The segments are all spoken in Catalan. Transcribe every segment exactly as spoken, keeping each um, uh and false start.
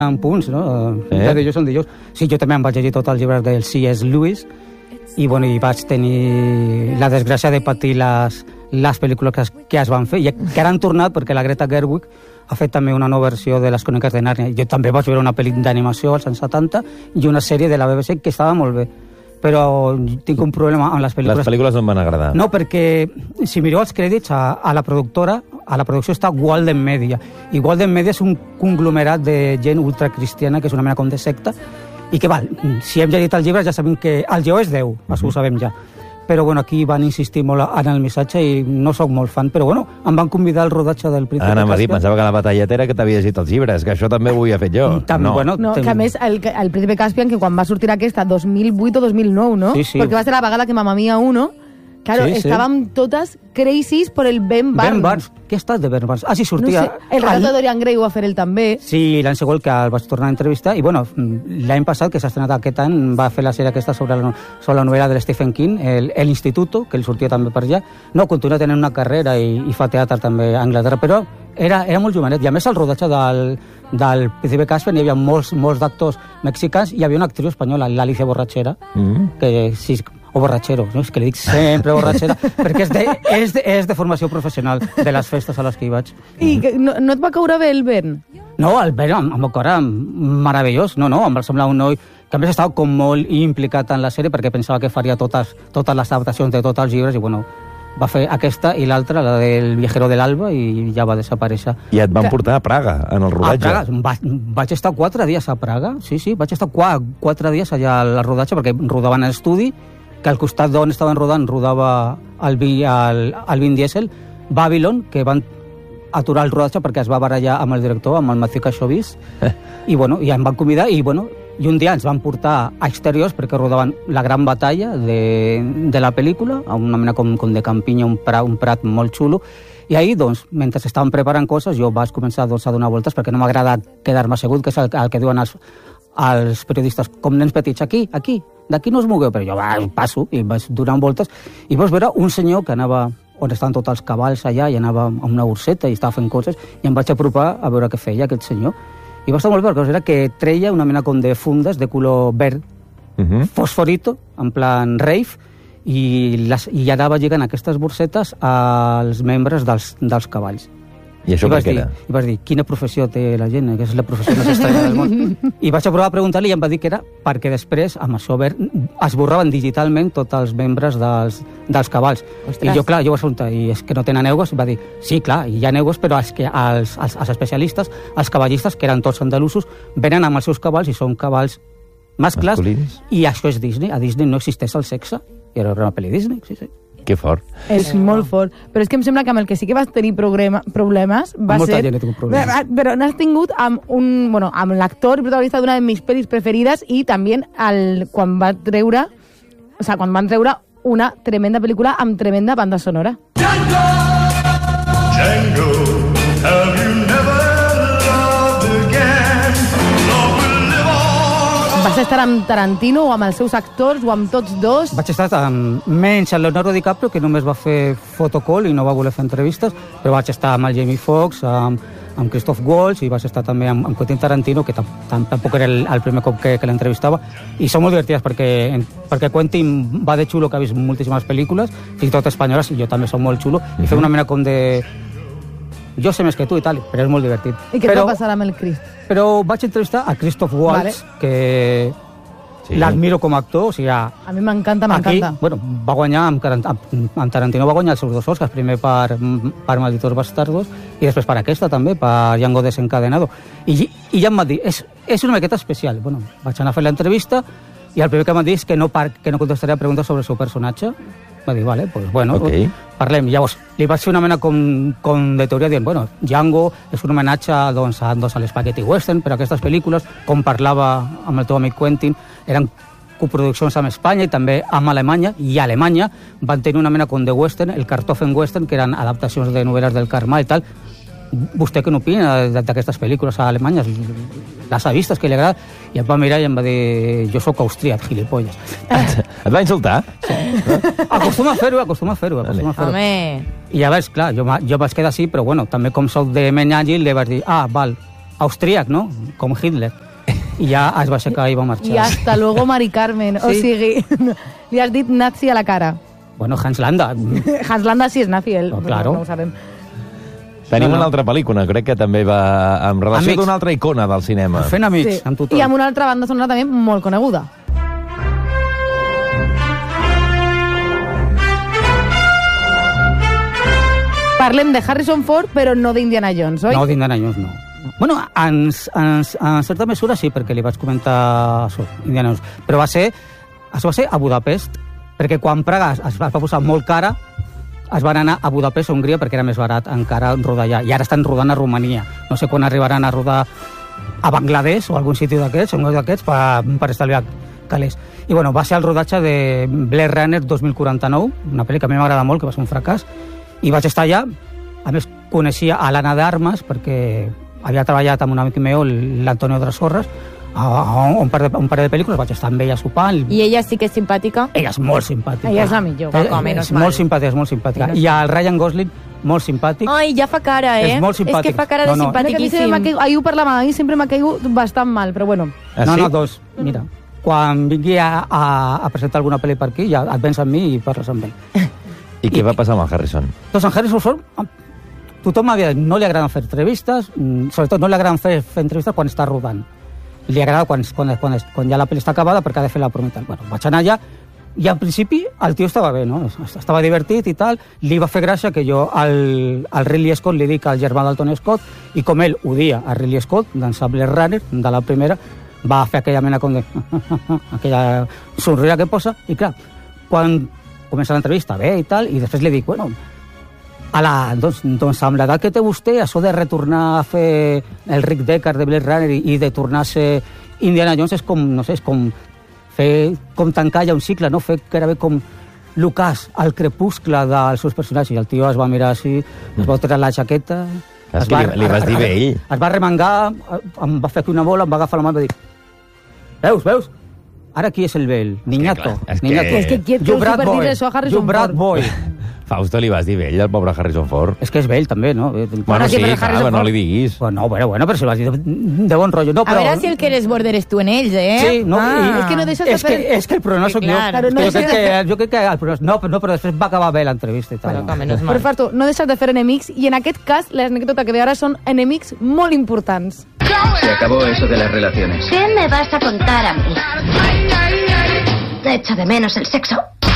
en punts, no? Eh? De dijous són dijous. Sí, jo també em vaig llegir tots els llibres del C S Lewis i, bueno, i vaig tenir la desgràcia de patir les, les pel·lícules que es, que es van fer, i que ara han tornat perquè la Greta Gerwig ha fet també una nova versió de les Cròniques de Nàrnia. Jo també vaig veure una pel·lícula d'animació als anys setanta i una sèrie de la B B C que estava molt bé, però tinc un problema amb les pel·lícules. Les pel·lícules no em van agradar. No, perquè si mireu els crèdits a, a la productora, a la producció està Walden Media, i Walden Media és un conglomerat de gent ultracristiana, que és una mena com de secta, i que, val, si hem llegit el llibre ja sabem que el lleó és Déu, uh-huh. Això ho sabem ja. Però, bueno, aquí van insistir molt en el missatge i no sóc molt fan, però, bueno, em van convidar al rodatge del Príncipe Caspian. Ana'm a dir, Caspian. pensava que la batalleta era que t'havia llegit els llibres, que això també ho havia fet jo. També, no. bueno, No, ten... que a més, el, el Príncipe Caspian, que quan va sortir aquesta, dos mil vuit o dos mil nou, no? Sí, sí. Perquè va ser la vegada que Mamma Mia uno, claro, Sí, sí. estàvem totes crazies por el Ben Barnes. Ben Barnes. Què ha estat de Ben Barnes? Ah, sí, No sortia... sé, el retrato de Dorian Gray ho va fer ell també. Sí, l'any segon que el vaig tornar a entrevistar i, bueno, l'any passat, que s'ha estrenat aquest any, va fer la sèrie aquesta sobre la, sobre la novel·la de Stephen King, el, el Instituto, que ell sortia també per allà. No, continua tenint una carrera i, i fa teatre també a Anglaterra, però era, era molt jovenet. I a més, al rodatge del, del Príncipe Caspian hi havia molts, molts d'actors mexicans i hi havia una actriu espanyola, l'Alicia Borrachera, Mm. que sí, o borratxero, no? És que li dic sempre borratxera, perquè és de, és, de, és de formació professional de les festes a les que hi vaig. I que, no, no et va caure bé el Ben? No, el Ben em, em va caure meravellós. No, no, em va semblar un noi que a més estava com molt implicat en la sèrie perquè pensava que faria totes, totes les adaptacions de tots els llibres i, bueno, va fer aquesta i l'altra, la del Viajero de l'Alba, i ja va desaparèixer. I et van portar a Praga, en el rodatge. A Praga, va, vaig estar quatre dies a Praga, sí, sí, vaig estar quatre, quatre dies allà al rodatge perquè rodaven a l'estudi, que al costat d'on estaven rodant rodava el, el, el Vin Diesel, Babylon, que van aturar el rodatge perquè es va barallar amb el director, amb el Matthew Kassovitz, Eh. i, bueno, i em van convidar, i, bueno, i un dia ens van portar a exteriors perquè rodaven la gran batalla de, de la pel·lícula, a una mena com, com de campinya, un prat, un prat molt xulo, i ahir, doncs, mentre estaven preparant coses, jo vaig començar, doncs, a donar voltes perquè no m'agrada quedar-me assegut, que és el, el que diuen els, els periodistes, com nens petits, aquí, aquí, d'aquí no us mogueu, però jo va, passo i vaig donant voltes, i vaig veure un senyor que anava on estaven tots els cavalls allà, i anava amb una borseta i estava fent coses, i em vaig apropar a veure què feia aquest senyor. I va estar molt bé, perquè era que treia una mena com de fundes de color verd, Uh -huh. fosforito, en plan rave, i, les, i anava lligant aquestes borsetes als membres dels, dels cavalls. I això I per vas què dir, era? I vas dir, quina professió té la gent, que és la professió més estranya del món. I vaig a provar a preguntar-li i em va dir que era perquè després, amb això verd, esborraven digitalment tots els membres dels, dels cavalls. Ostres. I jo, clar, jo vaig preguntar, i és que no tenen egos? I va dir, sí, clar, hi ha egos, però és que els, els, els especialistes, els cavallistes, que eren tots andalusos, venen amb els seus cavalls i són cavalls mascles, Masculins. i això és Disney. A Disney no existeix el sexe. I era una pel·li Disney, sí, sí. Que fort. És molt fort. Però és que em sembla que amb el que sí que vas tenir problema, problemes va Molta ser... gent ha tingut problemes. Però, però n'has tingut amb un... Bueno, amb l'actor i protagonista d'una de mis pel·lis preferides i també el, quan va treure... O sea, quan van treure una tremenda pel·lícula amb tremenda banda sonora. Django, have you never loved again? Love will live on. Vas estar amb Tarantino o amb els seus actors o amb tots dos? Vaig estar amb menys el Leonardo DiCaprio, que només va fer fotocall i no va voler fer entrevistes, però vaig estar amb el Jamie Foxx, amb, amb Christoph Waltz, i vaig estar també amb, amb Quentin Tarantino, que tam, tam, tampoc era el, el primer cop que, que l'entrevistava, i són molt divertides perquè, perquè Quentin va de xulo, que ha vist moltíssimes pel·lícules, fins i tot espanyoles, i jo també soc molt xulo, i fem una mena com de... Jo sé més que tu i tal, però és molt divertit. I què però, et va passar amb el Crist? Però vaig entrevistar a Christoph Waltz, Vale. que Sí. l'admiro com a actor, o sigui, A mi m'encanta, aquí, m'encanta. bueno, va guanyar amb, amb, amb Tarantino va guanyar els seus dos Oscars, primer per, per Malditos Bastardos i després per aquesta també, per Django Desencadenado. I, i ja em va dir, és, és una miqueta especial. Bueno, vaig anar a fer l'entrevista i el primer que em va dir és que no, par, que no contestaria preguntes sobre el seu personatge. Va dir, vale, pues bueno, Ok. parlem. Llavors, li vaig fer una mena com, com de teoria dient, bueno, Django és un homenatge doncs, a, doncs, a l'Spaghetti Western, per aquestes pel·lícules, com parlava amb el teu amic Quentin, eren coproduccions amb Espanya i també amb Alemanya, i a Alemanya van tenir una mena com de western, el Kartoffeln Western, que eren adaptacions de novel·les del Carmà i tal. Vostè què n'opina d'aquestes pel·lícules a Alemanya? Les ha vistes, que li agrada? I em va mirar i em va dir, jo sóc austríac, gilipolles. Et va insultar? Acostuma a fer-ho, acostuma a fer-ho, acostuma a fer-ho. Home, I llavors, clar, jo, jo vaig quedar així, però bueno, també com soc de ment àgil, li vaig dir, ah, val, austríac, no? Com Hitler. I ja es va aixecar i va marxar. I hasta luego, Mari Carmen. Sí. O sigui, li has dit nazi a la cara. Bueno, Hans Landa. Hans Landa sí és nazi, ell. No, claro. No, no ho sabem. Tenim No, no. una altra pel·lícula, crec que també va en relació Amics. d'una altra icona del cinema. Fent amics, Sí. amb tothom. I amb una altra banda sonora també molt coneguda. Parlem de Harrison Ford, però no d'Indiana Jones, oi? No, d'Indiana Jones no. Bueno, en, en, en certa mesura sí, perquè li vaig comentar això, Indiana Jones. Però va ser, això va ser a Budapest, perquè quan Praga es, es va posar molt cara, es van anar a Budapest, a Hongria, perquè era més barat encara rodar allà. I ara estan rodant a Romania. No sé quan arribaran a rodar a Bangladesh o algun sitio d'aquests, o un d'aquests, per, per estalviar calés. I bueno, va ser el rodatge de Blade Runner dos mil quaranta-nou, una pel·li que a mi m'agrada molt, que va ser un fracàs, i vaig estar allà. A més, coneixia a l'Anna d'Armes, perquè havia treballat amb un amic meu, l'Antonio de les Sorres, a, a un, par de, un par de pel·lícules, vaig estar amb ella sopant. I ella sí que és simpàtica? Ella és molt simpàtica. Ella és la millor. Eh, Poco, menos és mal. molt simpàtica, és molt simpàtica. I el Ryan Gosling, molt simpàtic. Ai, ja fa cara, eh? És molt simpàtic. És que fa cara de No, no. Mira que a mi sempre simpaticíssim. m'ha caigut- ahir ho parlàvem, a mi sempre m'ha caigut bastant mal, però bueno. Ah, no, sí? no, dos. Mira, quan vingui a, a, a presentar alguna pel·li per aquí, ja et vens amb mi i parles amb ell. I què va passar amb el Harrison? Doncs en Harrison Ford, tothom m'havia dit, no li agraden fer entrevistes, mm, sobretot no li agraden fer, fer entrevistes quan està rodant. Li agrada quan, quan, quan, quan ja la pel·li està acabada perquè ha de fer la prometa. Bueno, vaig anar allà i al principi el tio estava bé, no? Estava divertit i tal. Li va fer gràcia que jo al, al Ridley Scott li dic al germà del Tony Scott, i com ell odia a Ridley Scott, d'en Blade Runner, de la primera, va fer aquella mena com de... aquella somriure que posa, i clar, quan comença l'entrevista bé i tal, i després li dic, bueno, a la, doncs, doncs amb l'edat que té vostè, això de retornar a fer el Rick Deckard de Blade Runner i, i de tornar a ser Indiana Jones és com, no sé, és com fer, com tancar ja un cicle, no? Fer que era bé com Lucas al crepuscle dels seus personatges. I el tio es va mirar així, es va treure la jaqueta... És es que li- li vas dir bé, ell. Es va remengar, em va fer aquí una bola, em va agafar la mà i va dir, veus, veus? Ara qui és el vell? Niñato. clar, és que- Niñato. És que qui et You treu brat superdir boy. això a Harrison You brat Ford? boy. Fausto, li vas dir bé, el pobre Harrison Ford. És que és vell, també, no? Bueno, sí, sí, però clar, Harrison no Ford- li diguis. Bueno, bueno, bueno, però si vas dir de, de bon rotllo. No, A però... veure si el que eres border és tu en ells, eh? Sí, no, ah. i, és que no deixes de és que, fer- és que el problema Sí, sóc jo. clar. Claro, no jo, deixes crec de- que, jo crec que el problema... No, però- no, però després va acabar bé l'entrevista i tal. Bueno, no? que menys Però mal. Farto, no deixes de fer enemics, i en aquest cas l'anècdota que ve ara són enemics molt importants. Se acabó eso de las relaciones. ¿Qué me vas a contar a mí? ¿Te echo de menos el sexo?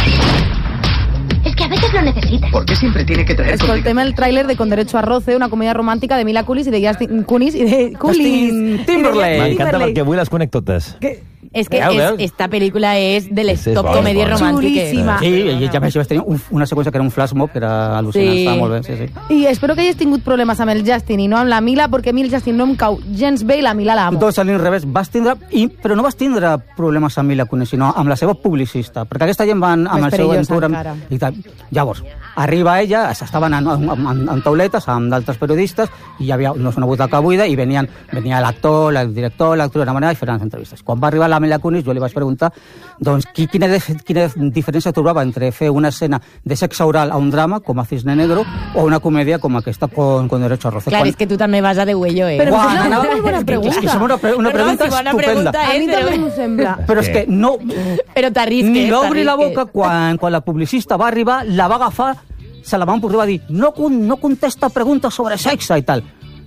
Es que a veces lo necesitas. ¿Por qué siempre tiene que traer Escoltem el tràiler de Con Derecho a Roce, una comèdia romàntica de Mila Kunis i de Justin Kunis i de Kunis. Justin Timberlake. M'encanta perquè avui les conec totes. És que Veus, és, veus? esta pel·lícula és de les Sí, és top bona, comèdies bona. romàntiques. Xulíssima. Sí, i ja més, jo vaig tenir un, una seqüència que era un flash mob, que era al·lucinant, Sí. estava molt bé, sí, sí. I espero que hagis tingut problemes amb el Justin i no amb la Mila, perquè a mi el Justin no em cau gens bé i la Mila l'amo. Doncs a l'inrevés, vas tindre, i, però no vas tindre problemes amb Mila Kunis, sinó amb la seva publicista, perquè aquesta gent van amb Més el seu perillosa entour encara. i tal. Llavors, arriba ella, estaven en, en, en, en tauletes amb d'altres periodistes i hi havia no és una butaca buida i venien, venia l'actor, el director, l'actor d'una manera i feien les entrevistes. Quan va arribar la Mila Kunis, jo li vaig preguntar doncs, qui, quina, quina diferència trobava entre fer una escena de sexe oral a un drama com a Cisne Negro o una comèdia com aquesta con, con Derecho a Roce. Clar, Quan- és que tu també vas a de huello, eh? Però Quan és una anava- molt bona és que- pregunta. és que és una, pre- una No, no, pregunta sí, bona estupenda. pregunta, A mi eh, també però- m'ho sembla. Però és que no... Però t'arrisques. Ni va obrir la t'arrisques. boca quan, quan la publicista va arribar, la va agafar, se la va emportar i va dir no, con- no contesta preguntes sobre sexe i tal.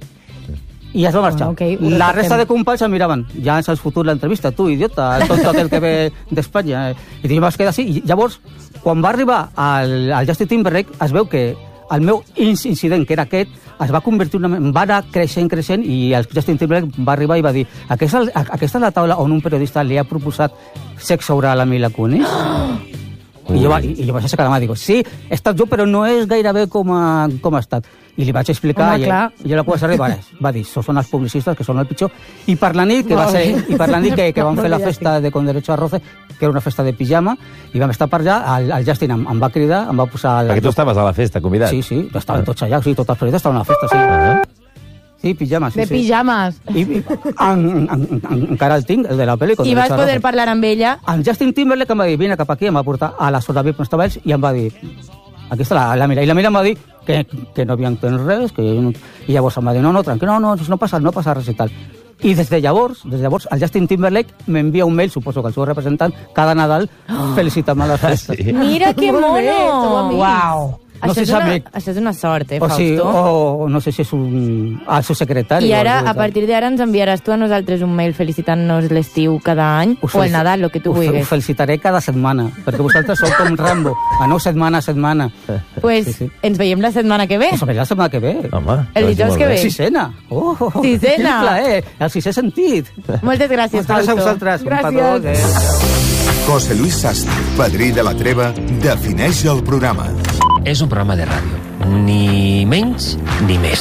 I ja es va marxar. Bueno, ok, ho la respectem. resta de companys em miraven, ja ens has fotut l'entrevista, tu, idiota, tot aquell que ve d'Espanya. I jo vas quedar així. I llavors, quan va arribar al, al Justin Timberlake, es veu que el meu incident, que era aquest, es va convertir una, va anar creixent, creixent, i el Justin Timberlake va arribar i va dir aquesta, aquesta és la taula on un periodista li ha proposat sexe oral a Mila Kunis? I jo, va, i, i jo vaig aixecar la mà i dic, sí, he estat jo, però no és gairebé com ha, com ha estat. I li vaig explicar, Home, i, clar. i jo la vaig arribar, va dir, això són els publicistes, que són el pitjor. I per la nit, que va ser, i per la nit que, que vam fer la festa de Con Derecho a Roce, que era una festa de pijama, i vam estar per allà, el, el Justin em, em va cridar, em va posar... Perquè tu estaves a la festa, convidat. Sí, sí, estaven tots allà, o sigui, tots els periodistes estaven a la festa, sí. Ah. Sí, pijama, sí, De sí. pijames. I, i en, en, en, encara el tinc, el de la pel·li. Con I vas Derecho a poder Roce. parlar amb ella. En Justin Timberlake em va dir, vine cap aquí, em va portar a la zona V I P on estava ells, i em va dir, aquí està la, la Mila. I la Mila em va dir que, que no havia entès res, que no... i llavors em va dir, no, no, tranquil, no, no, no passa, no passa res i tal. I des de llavors, des de llavors, el Justin Timberlake m'envia un mail, suposo que el seu representant, cada Nadal, felicitant-me a les festes. Sí. Mira que Molt mono! bé, sou amics. Uau! No Això, sé és si una, amic. això és una sort, eh, O, sí, Fausto? o no sé si és un... el seu secretari. I o ara, algú, a partir d'ara, ens enviaràs tu a nosaltres un mail felicitant-nos l'estiu cada any, Us o el felici- Nadal, el que tu us fe- vulguis. Us felicitaré cada setmana, perquè vosaltres sou com Rambo, a nou setmana a setmana. Pues Sí, sí. ens veiem la setmana que ve. Us veurà la setmana que ve. Home, El doncs dijous molt que bé. ve. Sisena. Oh, Sisena. Quin plaer, el sisè sentit. Moltes gràcies, Moltes gràcies a Fausto. vosaltres. Un Gràcies. petó, adéu. José Luis Sastre, padrí de la Treva, defineix el programa. És un programa de ràdio. Ni menys ni més.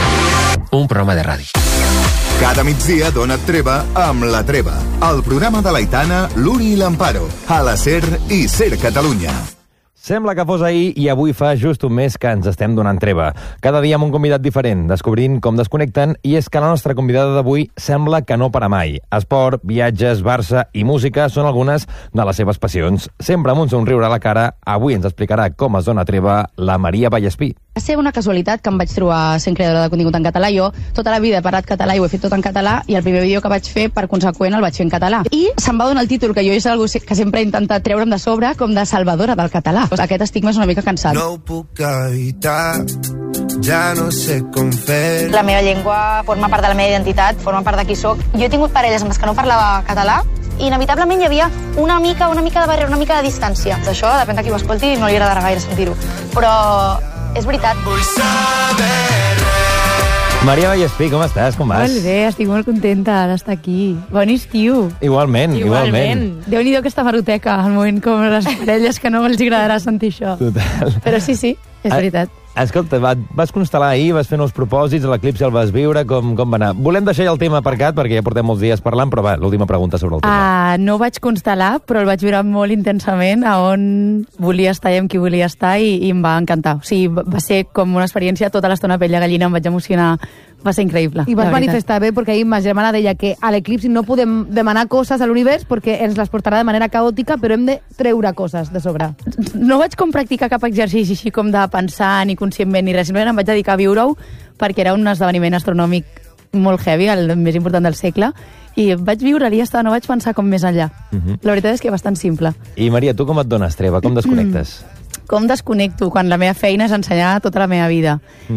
Un programa de ràdio. Cada migdia dona't treva amb La Treva, el programa de l'Aitana, l'Uri i l'Amparo, a la SER i SER Catalunya. Sembla que fos ahir i avui fa just un mes que ens estem donant treva. Cada dia amb un convidat diferent, descobrint com desconnecten, i és que la nostra convidada d'avui sembla que no para mai. Esport, viatges, Barça i música són algunes de les seves passions. Sempre amb un somriure a la cara, avui ens explicarà com es dona treva la Maria Vallespí. Va ser una casualitat que em vaig trobar sent creadora de contingut en català. Jo tota la vida he parlat català i ho he fet tot en català, i el primer vídeo que vaig fer, per conseqüent, el vaig fer en català. I se'm va donar el títol, que jo és algú que sempre he intentat treure'm de sobre, com de salvadora del català. Aquest estigma és una mica cansat. No ho puc evitar, ja no sé com fer. La meva llengua forma part de la meva identitat, forma part de qui sóc. Jo he tingut parelles amb les que no parlava català, i inevitablement hi havia una mica, una mica de barrera, una mica de distància. Això depèn de qui ho escolti, no li agradarà gaire sentir-ho. Però és veritat. Vull saber res. Maria Vallespí, com estàs? Com vas? Molt bé, estic molt contenta d'estar aquí. Bon estiu. Igualment, igualment. Déu-n'hi-do aquesta maroteca, al moment com les parelles que no els agradarà sentir això. Total. Però sí, sí, és Ah, veritat. Escolta, va, vas constel·lar ahir, vas fer nous propòsits, l'eclipsi el vas viure, com, com va anar? Volem deixar ja el tema aparcat, perquè ja portem molts dies parlant, però va, l'última pregunta sobre el tema. Uh, no ho vaig constel·lar, però el vaig viure molt intensament a on volia estar i amb qui volia estar, i, i em va encantar. O sigui, va ser com una experiència, tota l'estona pell de gallina, em vaig emocionar. Va ser increïble. I vas la veritat. manifestar bé, perquè ahir ma germana deia que a l'eclipsi no podem demanar coses a l'univers perquè ens les portarà de manera caòtica, però hem de treure coses de sobre. No vaig com practicar cap exercici així com de pensar ni conscientment ni res, simplement em vaig dedicar a viure-ho perquè era un esdeveniment astronòmic molt heavy, el més important del segle, i vaig viure-hi i ja està, no vaig pensar com més enllà. Uh -huh. La veritat és que bastant simple. I Maria, tu com et dones treva? Com desconnectes? Com desconnecto quan la meva feina és ensenyar tota la meva vida?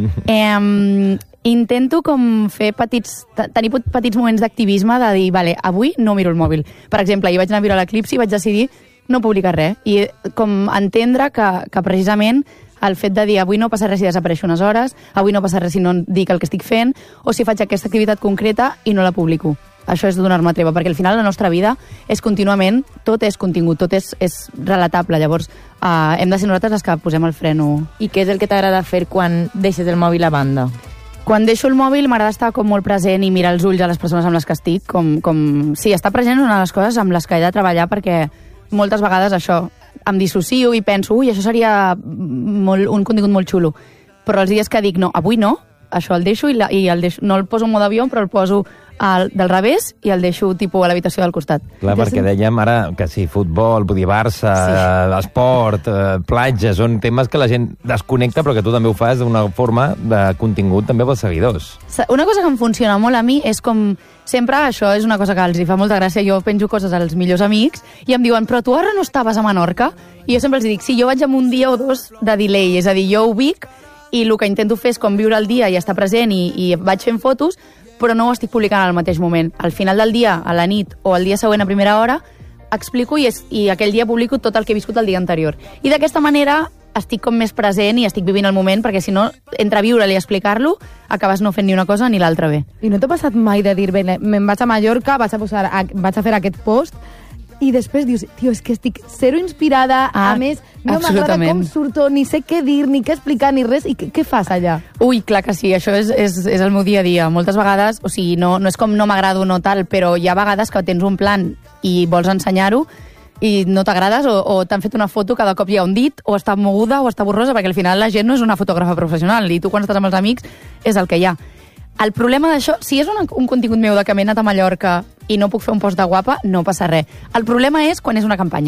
eh, intento com fer petits, tenir petits moments d'activisme de dir, vale, avui no miro el mòbil. Per exemple, ahir vaig anar a viure l'eclipsi i vaig decidir no publicar res. I com entendre que, que precisament el fet de dir avui no passa res si desapareixo unes hores, avui no passa res si no dic el que estic fent, o si faig aquesta activitat concreta i no la publico. Això és donar-me treva, perquè al final la nostra vida és contínuament, tot és contingut, tot és, és relatable. Llavors, eh, hem de ser nosaltres els que posem el freno. I què és el que t'agrada fer quan deixes el mòbil a banda? Quan deixo el mòbil m'agrada estar com molt present i mirar els ulls a les persones amb les que estic. Com, com... Sí, estar present és una de les coses amb les que he de treballar, perquè moltes vegades això, em dissocio i penso, ui, això seria molt, un contingut molt xulo. Però els dies que dic, no, avui no, això el deixo i, la, i el deixo, no el poso en mode avió, però el poso al, del revés i el deixo tipus a l'habitació del costat. Clar, perquè dèiem ara que sí, futbol, vull dir, Barça, sí. esport, eh, platja, són temes que la gent desconnecta, però que tu també ho fas d'una forma de contingut també pels seguidors. Una cosa que em funciona molt a mi és com... Sempre això és una cosa que els hi fa molta gràcia. Jo penjo coses als millors amics i em diuen, però tu ara no estaves a Menorca? I jo sempre els dic, sí, jo vaig amb un dia o dos de delay, és a dir, jo ho vic i el que intento fer és com viure el dia i estar present i, i vaig fent fotos, però no ho estic publicant al mateix moment. Al final del dia, a la nit o al dia següent a primera hora, explico i, és, i aquell dia publico tot el que he viscut el dia anterior. I d'aquesta manera estic com més present i estic vivint el moment, perquè si no, entre viure-li i explicar-lo, acabes no fent ni una cosa ni l'altra bé. I no t'ha passat mai de dir, bé, me'n vaig a Mallorca, vaig a, posar, a, vaig a fer aquest post, i després dius, tio, és que estic zero inspirada, Ah, a més, no m'agrada com surto, ni sé què dir, ni què explicar, ni res, i què, què fas allà? Ui, clar que sí, això és, és, és el meu dia a dia. Moltes vegades, o sigui, no, no és com no m'agrado o no tal, però hi ha vegades que tens un plan i vols ensenyar-ho, i no t'agrades, o, o t'han fet una foto, cada cop hi ha un dit, o està moguda o està borrosa, perquè al final la gent no és una fotògrafa professional, i tu quan estàs amb els amics és el que hi ha. El problema d'això, si és un, un contingut meu de que m'he anat a Mallorca i no puc fer un post de guapa, no passa res. El problema és quan és una campanya.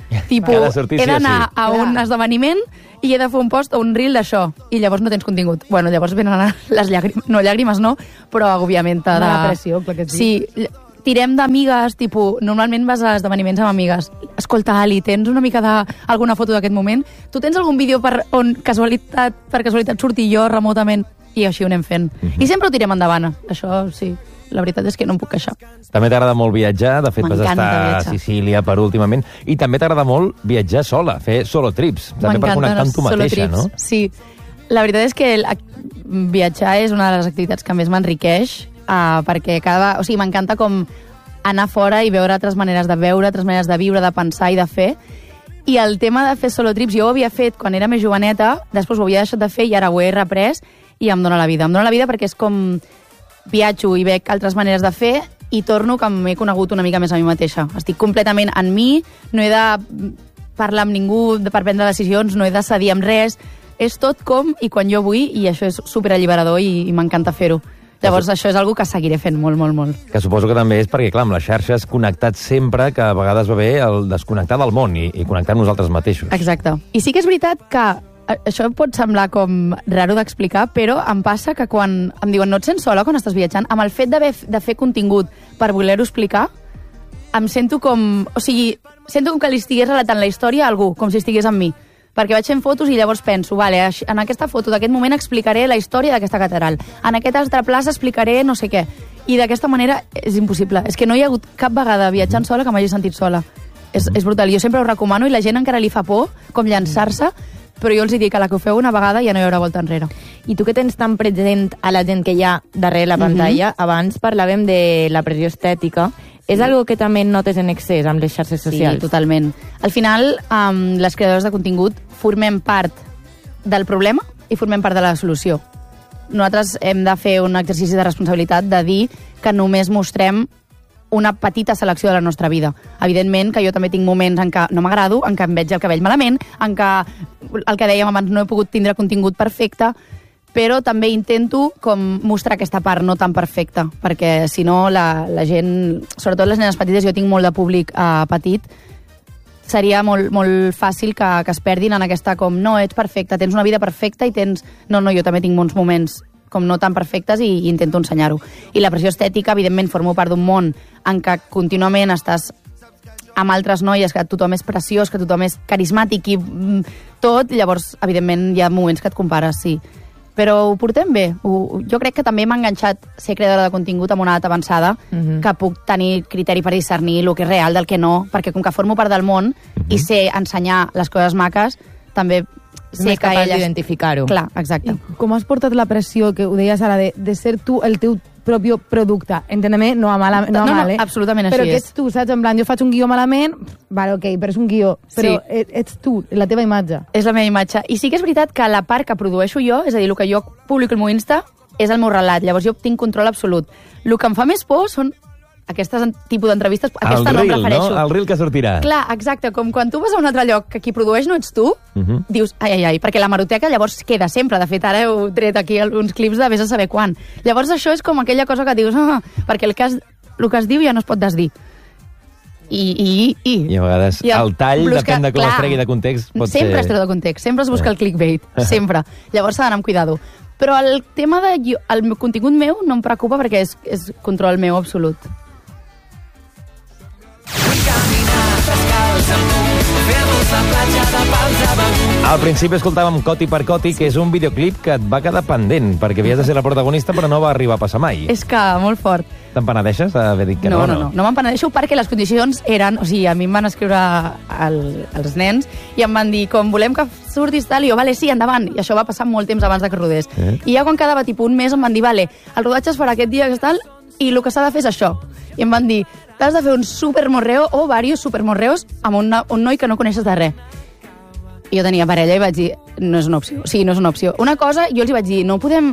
Tipo, Cada sortir he sí o d'anar sí. a un esdeveniment i he de fer un post o un reel d'això. I llavors no tens contingut. Bueno, llavors venen les llàgrimes. No, llàgrimes no, però agobiament. De... Mala pressió, clar que sí. Sí, tirem d'amigues, tipus, normalment vas a esdeveniments amb amigues. Escolta, Ali, tens una mica d'alguna foto d'aquest moment? Tu tens algun vídeo per on casualitat, per casualitat surti jo remotament? I així ho anem fent. Mhm. I sempre ho tirem endavant. Això sí. La veritat és que no em puc queixar. També t'agrada molt viatjar, de fet vas M'encanta estar a viatjar. Sicília per últimament, i també t'agrada molt viatjar sola, fer solo trips, també per connectar amb tu solo mateixa, trips. no? Sí, la veritat és que el, viatjar és una de les activitats que més m'enriqueix, uh, perquè cada... O sigui, m'encanta com anar fora i veure altres maneres de veure, altres maneres de viure, de pensar i de fer. I el tema de fer solo trips, jo ho havia fet quan era més joveneta, després ho havia deixat de fer i ara ho he reprès i em dóna la vida. Em dóna la vida perquè és com viatjo i veig altres maneres de fer i torno que m'he conegut una mica més a mi mateixa. Estic completament en mi, no he de parlar amb ningú per prendre decisions, no he de cedir amb res, és tot com i quan jo vull i això és superalliberador i, i m'encanta fer-ho. Llavors això és algo que seguiré fent molt, molt, molt. Que suposo que també és perquè, clar, amb les xarxes connectats sempre, que a vegades va bé el desconnectar del món i, i connectar amb nosaltres mateixos. Exacte. I sí que és veritat que això pot semblar com raro d'explicar, però em passa que quan em diuen no et sents sola quan estàs viatjant, amb el fet d'haver de fer contingut per voler-ho explicar, em sento com... O sigui, sento com que li estigués relatant la història a algú, com si estigués amb mi. Perquè vaig fent fotos i llavors penso, vale, en aquesta foto d'aquest moment explicaré la història d'aquesta catedral. En aquest altre plaça explicaré no sé què. I d'aquesta manera és impossible. És que no hi ha hagut cap vegada viatjant sola que m'hagi sentit sola. És, és brutal. Jo sempre ho recomano i la gent encara li fa por, com llançar-se, però jo els dic que la que ho feu una vegada ja no hi haurà volta enrere. I tu que tens tan present a la gent que hi ha darrere la pantalla, mm-hmm. abans parlàvem de la pressió estètica, és sí. algo que també notes en excés amb les xarxes socials? Sí, totalment. Al final, um, les creadores de contingut formem part del problema i formem part de la solució. Nosaltres hem de fer un exercici de responsabilitat de dir que només mostrem una petita selecció de la nostra vida. Evidentment que jo també tinc moments en què no m'agrado, en què em veig el cabell malament, en què, el que dèiem abans, no he pogut tindre contingut perfecte, però també intento com mostrar aquesta part no tan perfecta, perquè si no la, la gent, sobretot les nenes petites, jo tinc molt de públic uh, petit, seria molt, molt fàcil que, que es perdin en aquesta com, no, ets perfecta, tens una vida perfecta i tens... No, no, jo també tinc molts moments com no tan perfectes i, i intento ensenyar-ho. I la pressió estètica, evidentment, formo part d'un món en què contínuament estàs amb altres noies, que tothom és preciós, que tothom és carismàtic i mm, tot, llavors, evidentment, hi ha moments que et compares, sí. Però ho portem bé. Ho, jo crec que també m'ha enganxat ser creadora de contingut amb una edat avançada, mm-hmm. que puc tenir criteri per discernir el que és real del que no, perquè com que formo part del món mm-hmm. i sé ensenyar les coses maques, també sé més que capaç elles... d'identificar-ho. Clar, exacte. I com has portat la pressió, que ho deies ara, de, de ser tu el teu propi producte? Entén-me, no a, mala, no a no, mal, no, eh? absolutament així però que és. ets tu, saps? En plan, jo faig un guió malament, vale, ok, però és un guió. Però Sí. ets tu, la teva imatge. És la meva imatge. I sí que és veritat que la part que produeixo jo, és a dir, el que jo publico al meu Insta, és el meu relat. Llavors jo tinc control absolut. El que em fa més por són aquestes tipus d'entrevistes, aquesta el no em reel, refereixo. no? El reel que sortirà. Clar, exacte, com quan tu vas a un altre lloc que qui produeix no ets tu, uh -huh. dius, ai, ai, ai, perquè la hemeroteca llavors queda sempre. De fet, ara heu tret aquí uns clips de vés a saber quan. Llavors això és com aquella cosa que dius, ah, perquè el que, es, el que es diu ja no es pot desdir. I, i, i. I a vegades I el tall, plus depèn de com clar, es tregui de context, pot sempre ser... es treu de context, sempre es busca el clickbait, sempre. Llavors s'ha d'anar amb cuidado. Però el tema de jo, el meu contingut meu no em preocupa perquè és, és control meu absolut. Al principi escoltàvem Coti per Coti, que és un videoclip que et va quedar pendent, perquè havies de ser la protagonista, però no va arribar a passar mai. És que molt fort. Te'n penedeixes d'haver dit que no? No, no, no. No me'n penedeixo perquè les condicions eren... O sigui, a mi em van escriure el, els nens i em van dir, com volem que surtis tal, i jo, vale, sí, endavant. I això va passar molt temps abans de que rodés. Eh? I ja quan quedava tipus un mes em van dir, vale, el rodatge es farà aquest dia que tal, i el que s'ha de fer és això. I em van dir, t'has de fer un supermorreo o diversos supermorreos amb un, un noi que no coneixes de res. I jo tenia parella i vaig dir, no és una opció. Sí, no és una opció. Una cosa, jo els hi vaig dir, no podem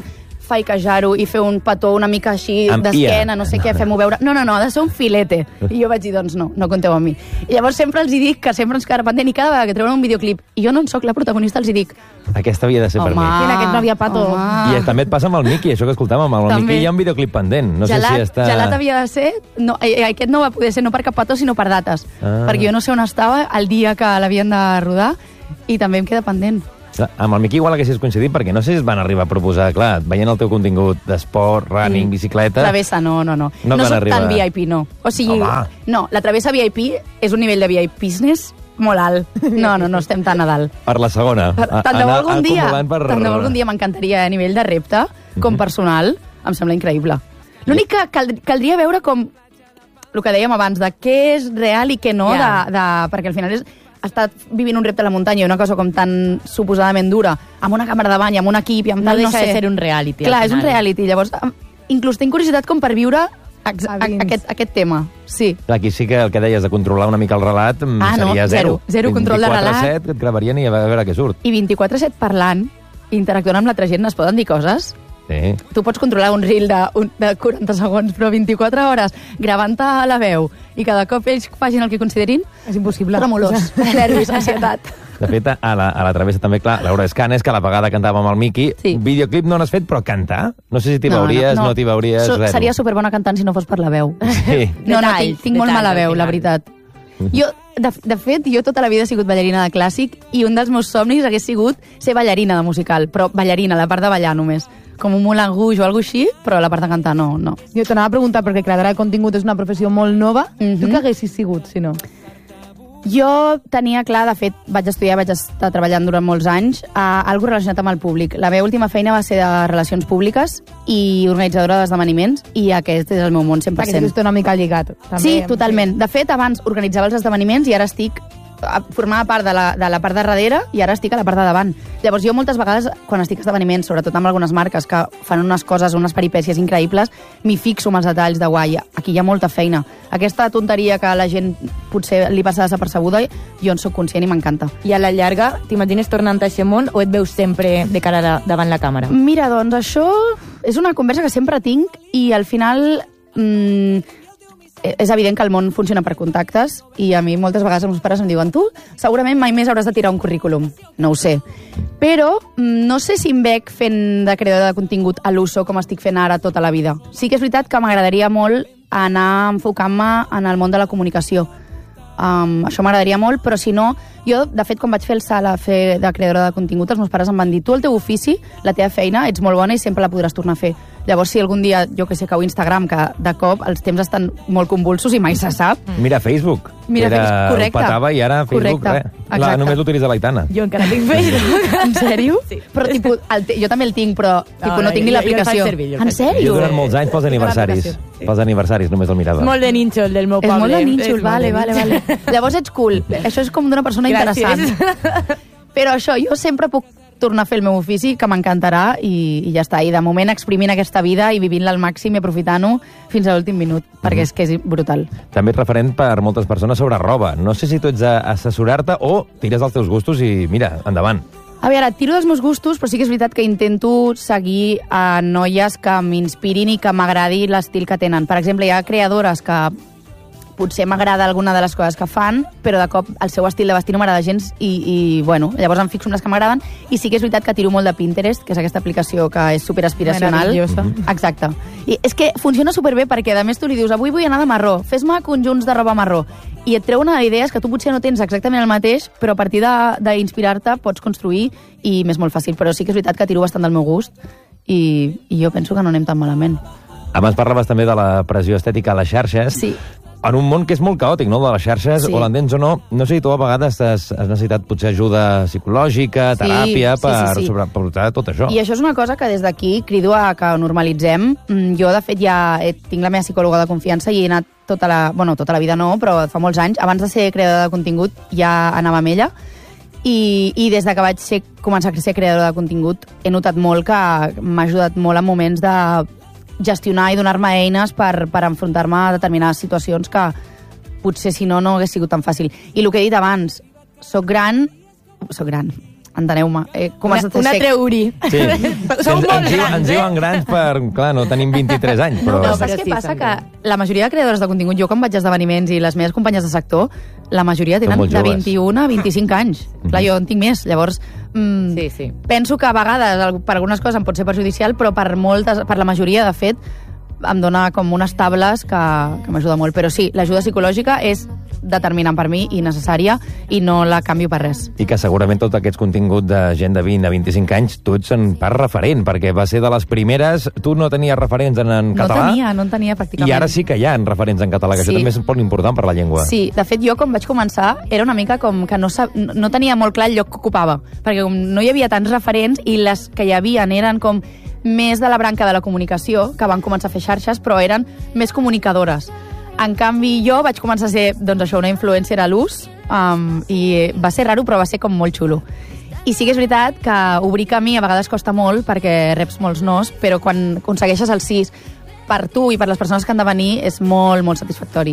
faiquejar-ho i fer un petó una mica així Amb d'esquena, pia. no sé què, fem-ho veure... No, no, no, ha de ser un filete. I jo vaig dir, doncs no, no compteu amb mi. I llavors sempre els hi dic que sempre ens quedarà pendent i cada vegada que treuen un videoclip i jo no en soc la protagonista, els hi dic... Aquesta havia de ser per mi. Mira, aquest no havia pato. I també et passa amb el Miqui, això que escoltàvem. Amb el També. Miqui hi ha un videoclip pendent. No gelat, sé si està... gelat havia de ser... No, eh, aquest no va poder ser no per cap petó, sinó per dates. Ah. Perquè jo no sé on estava el dia que l'havien de rodar i també em queda pendent. Clar, amb el Miqui igual haguessis coincidit, perquè no sé si es van arribar a proposar, clar, veient el teu contingut d'esport, running, Mm. bicicleta... Travessa, no, no, no. No No, van soc arribar. tan V I P, no. O sigui, Home. no, la travessa V I P és un nivell de V I P business molt alt. No, no, no estem tan a dalt. Per la segona. Per, A- tant de bo anar algun dia, acumulant per... tant de bo algun dia m'encantaria a nivell de repte, com personal, em sembla increïble. L'únic que cald, caldria veure com el que dèiem abans, de què és real i què no, Ja. de, de, perquè al final és estar vivint un repte a la muntanya i una cosa com tan suposadament dura, amb una càmera de bany, amb un equip i amb No tal, no deixa sé. de ser un reality, al Clar, és un final. reality. Llavors, em- inclús tinc curiositat com per viure ex- A a, dins. aquest, aquest tema. Sí. Aquí sí que el que deies de controlar una mica el relat mm, Ah, no, seria zero. zero. Zero control de relat. vint-i-quatre set que et gravarien i a veure què surt. I vint-i-quatre set parlant, interactuant amb l'altra gent, es poden dir coses? Sí. Tu pots controlar un reel de, un, de quaranta segons, però vint-i-quatre hores gravant-te a la veu i cada cop ells facin el que considerin, És impossible. tremolors, nervis, ansietat. De fet, a la, a la travessa també, clar, Laura Escanes, que a la vegada cantava amb el Miqui. Sí. Videoclip no n'has fet, però cantar? No sé si t'hi veuries, no, no t'hi veuries, So, zero. seria superbona cantant si no fos per la veu. Sí. No, no, Detalls, tinc, tinc molt detalls, mala al veu, la final. veritat. Jo, de, de fet, jo tota la vida he sigut ballarina de clàssic i un dels meus somnis hagués sigut ser ballarina de musical, però ballarina, la part de ballar només. Com un Moulin Rouge o alguna així, però la part de cantar no, no. Jo t'anava a preguntar, perquè creadora de contingut és una professió molt nova. Mhm. Tu què haguessis sigut, si no? Jo tenia clar, de fet, vaig estudiar, vaig estar treballant durant molts anys, a algo relacionat amb el públic. La meva última feina va ser de relacions públiques i organitzadora d'esdeveniments, i aquest és el meu món cent per Perquè cent. tu estàs una mica lligat. També, Sí, totalment. De fet, abans organitzava els esdeveniments i ara estic a- formava part de la, de la part de darrere i ara estic a la part de davant. Llavors jo moltes vegades, quan estic a esdeveniments, sobretot amb algunes marques que fan unes coses, unes peripècies increïbles, m'hi fixo amb els detalls de guai, aquí hi ha molta feina. Aquesta tonteria que a la gent potser li passa desapercebuda, jo en sóc conscient i m'encanta. I a la llarga, t'imagines tornant a aquest món o et veus sempre de cara de, davant la càmera? Mira, doncs això és una conversa que sempre tinc i al final mmm, és evident que el món funciona per contactes i a mi moltes vegades els meus pares em diuen tu segurament mai més hauràs de tirar un currículum. No ho sé. Però mm, no sé si em veig fent de creadora de contingut a l'uso com estic fent ara tota la vida. Sí que és veritat que m'agradaria molt anar enfocant-me en el món de la comunicació. Um, això m'agradaria molt, però si no, jo, de fet, quan vaig fer el salt a fer de creadora de contingut, els meus pares em van dir, tu el teu ofici, la teva feina, ets molt bona i sempre la podràs tornar a fer. Llavors, si algun dia, jo que sé, cau Instagram, que de cop els temps estan molt convulsos i mai se sap. Mira Facebook. Mira Era, Facebook, correcte. Ho petava i ara Facebook, Correcte, res. La, exacte. només l'utilitza l'Aitana. Jo encara tinc Facebook. En sèrio? Sí. Però, tipus, el te- jo també el tinc, però tipus, no, no, tinc ni jo- jo el l'aplicació. faig servir, jo el En faig servir. sèrio? Jo durant molts anys pels aniversaris. l'aplicació, sí. Pels aniversaris només el mirava. Molt de nínxol del meu És poble. molt de nínxol, És molt vale, de vale, vale. nínxol. Llavors ets cool. Això és com d'una persona Gràcies. interessant. Però això, jo sempre puc tornar a fer el meu ofici, que m'encantarà, i, i ja està. I de moment exprimint aquesta vida i vivint-la al màxim i aprofitant-ho fins a l'últim minut, perquè és que és brutal. També ets referent per moltes persones sobre roba. No sé si tu ets a assessorar-te o tires dels teus gustos i, mira, endavant. A veure, tiro dels meus gustos, però sí que és veritat que intento seguir a noies que m'inspirin i que m'agradi l'estil que tenen. Per exemple, hi ha creadores que potser m'agrada alguna de les coses que fan, però de cop el seu estil de vestir no m'agrada gens i, i, bueno, llavors em fixo en les que m'agraden i sí que és veritat que tiro molt de Pinterest, que és aquesta aplicació que és superaspiracional. Meravellosa. Exacte. I és que funciona superbé perquè, a més, tu li dius avui vull anar de marró, fes-me conjunts de roba marró, i et treu una idees que tu potser no tens exactament el mateix, però a partir de- d'inspirar-te pots construir i m'és molt fàcil. Però sí que és veritat que tiro bastant del meu gust i, i jo penso que no anem tan malament. Abans parlaves també de la pressió estètica a les xarxes. Sí. En un món que és molt caòtic, no?, de les xarxes, Sí. o l'entens o no, no sé si tu a vegades has, has necessitat potser ajuda psicològica, Sí, teràpia, sí, per, sí, sí. sobre, per portar tot això. I això és una cosa que des d'aquí crido a que normalitzem. Mm, Jo, de fet, ja he, tinc la meva psicòloga de confiança i he anat tota la... Bueno, tota la vida no, però fa molts anys. Abans de ser creadora de contingut ja anava amb ella. I, i des de que vaig ser, començar a ser creadora de contingut he notat molt que m'ha ajudat molt en moments de gestionar i donar-me eines per, per enfrontar-me a determinades situacions que potser si no no hagués sigut tan fàcil. I el que he dit abans, soc gran, soc gran, enteneu-me. He començat Una, a una ser... treuri. Sí. Som ens, molt ens, diuen, grans, ens eh? diuen grans per... Clar, no tenim vint-i-tres anys, però... No, No, saps però què sí, passa? són Que la majoria de creadores de contingut, jo quan vaig a esdeveniments i les meves companyes de sector, la majoria tenen molt de joves. vint-i-un a vint-i-cinc anys. Clar, jo en tinc més. Llavors, mm, Sí, sí. penso que a vegades al- per algunes coses em pot ser perjudicial, però per moltes, per la majoria, de fet, em dona com unes tables que, que m'ajuda molt. Però sí, l'ajuda psicològica és determinant per mi i necessària i no la canvio per res. I que segurament tot aquest contingut de gent de vint a vint-i-cinc anys, tu ets en part referent, perquè va ser de les primeres... Tu no tenies referents en, en No català? tenia, no en tenia pràcticament. I ara sí que hi ha referents en català, que Sí. això també és molt important per la llengua. Sí, de fet, jo quan vaig començar era una mica com que no, sab... no tenia molt clar el lloc que ocupava, perquè com no hi havia tants referents i les que hi havia eren com més de la branca de la comunicació, que van començar a fer xarxes, però eren més comunicadores. En canvi, jo vaig començar a ser, doncs això, una influencer a l'ús, um, i va ser raro, però va ser com molt xulo. I sí que és veritat que obrir camí a vegades costa molt, perquè reps molts nos, però quan aconsegueixes el sis per tu i per les persones que han de venir és molt, molt satisfactori.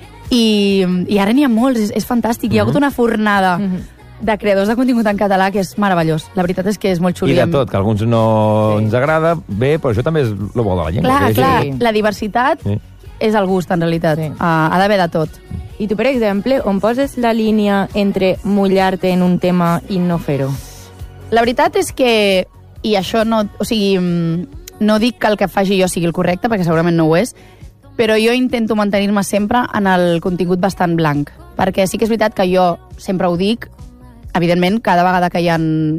I, i ara n'hi ha molts, és, és fantàstic. Hi ha hagut una fornada de creadors de contingut en català que és meravellós. La veritat és que és molt xulo. I de tot, que a alguns no Sí. ens agrada, bé, però això també és el bo de la llengua. Clar, que hi hagi- clar, Sí. la diversitat Sí. és el gust, en realitat. Sí. Uh, ha d'haver de tot. I tu, per exemple, on poses la línia entre mullar-te en un tema i no fer-ho? La veritat és que, i això no, o sigui, mm, no dic que el que faci jo sigui el correcte, perquè segurament no ho és, però jo intento mantenir-me sempre en el contingut bastant blanc, perquè sí que és veritat que jo sempre ho dic, evidentment, cada vegada que hi ha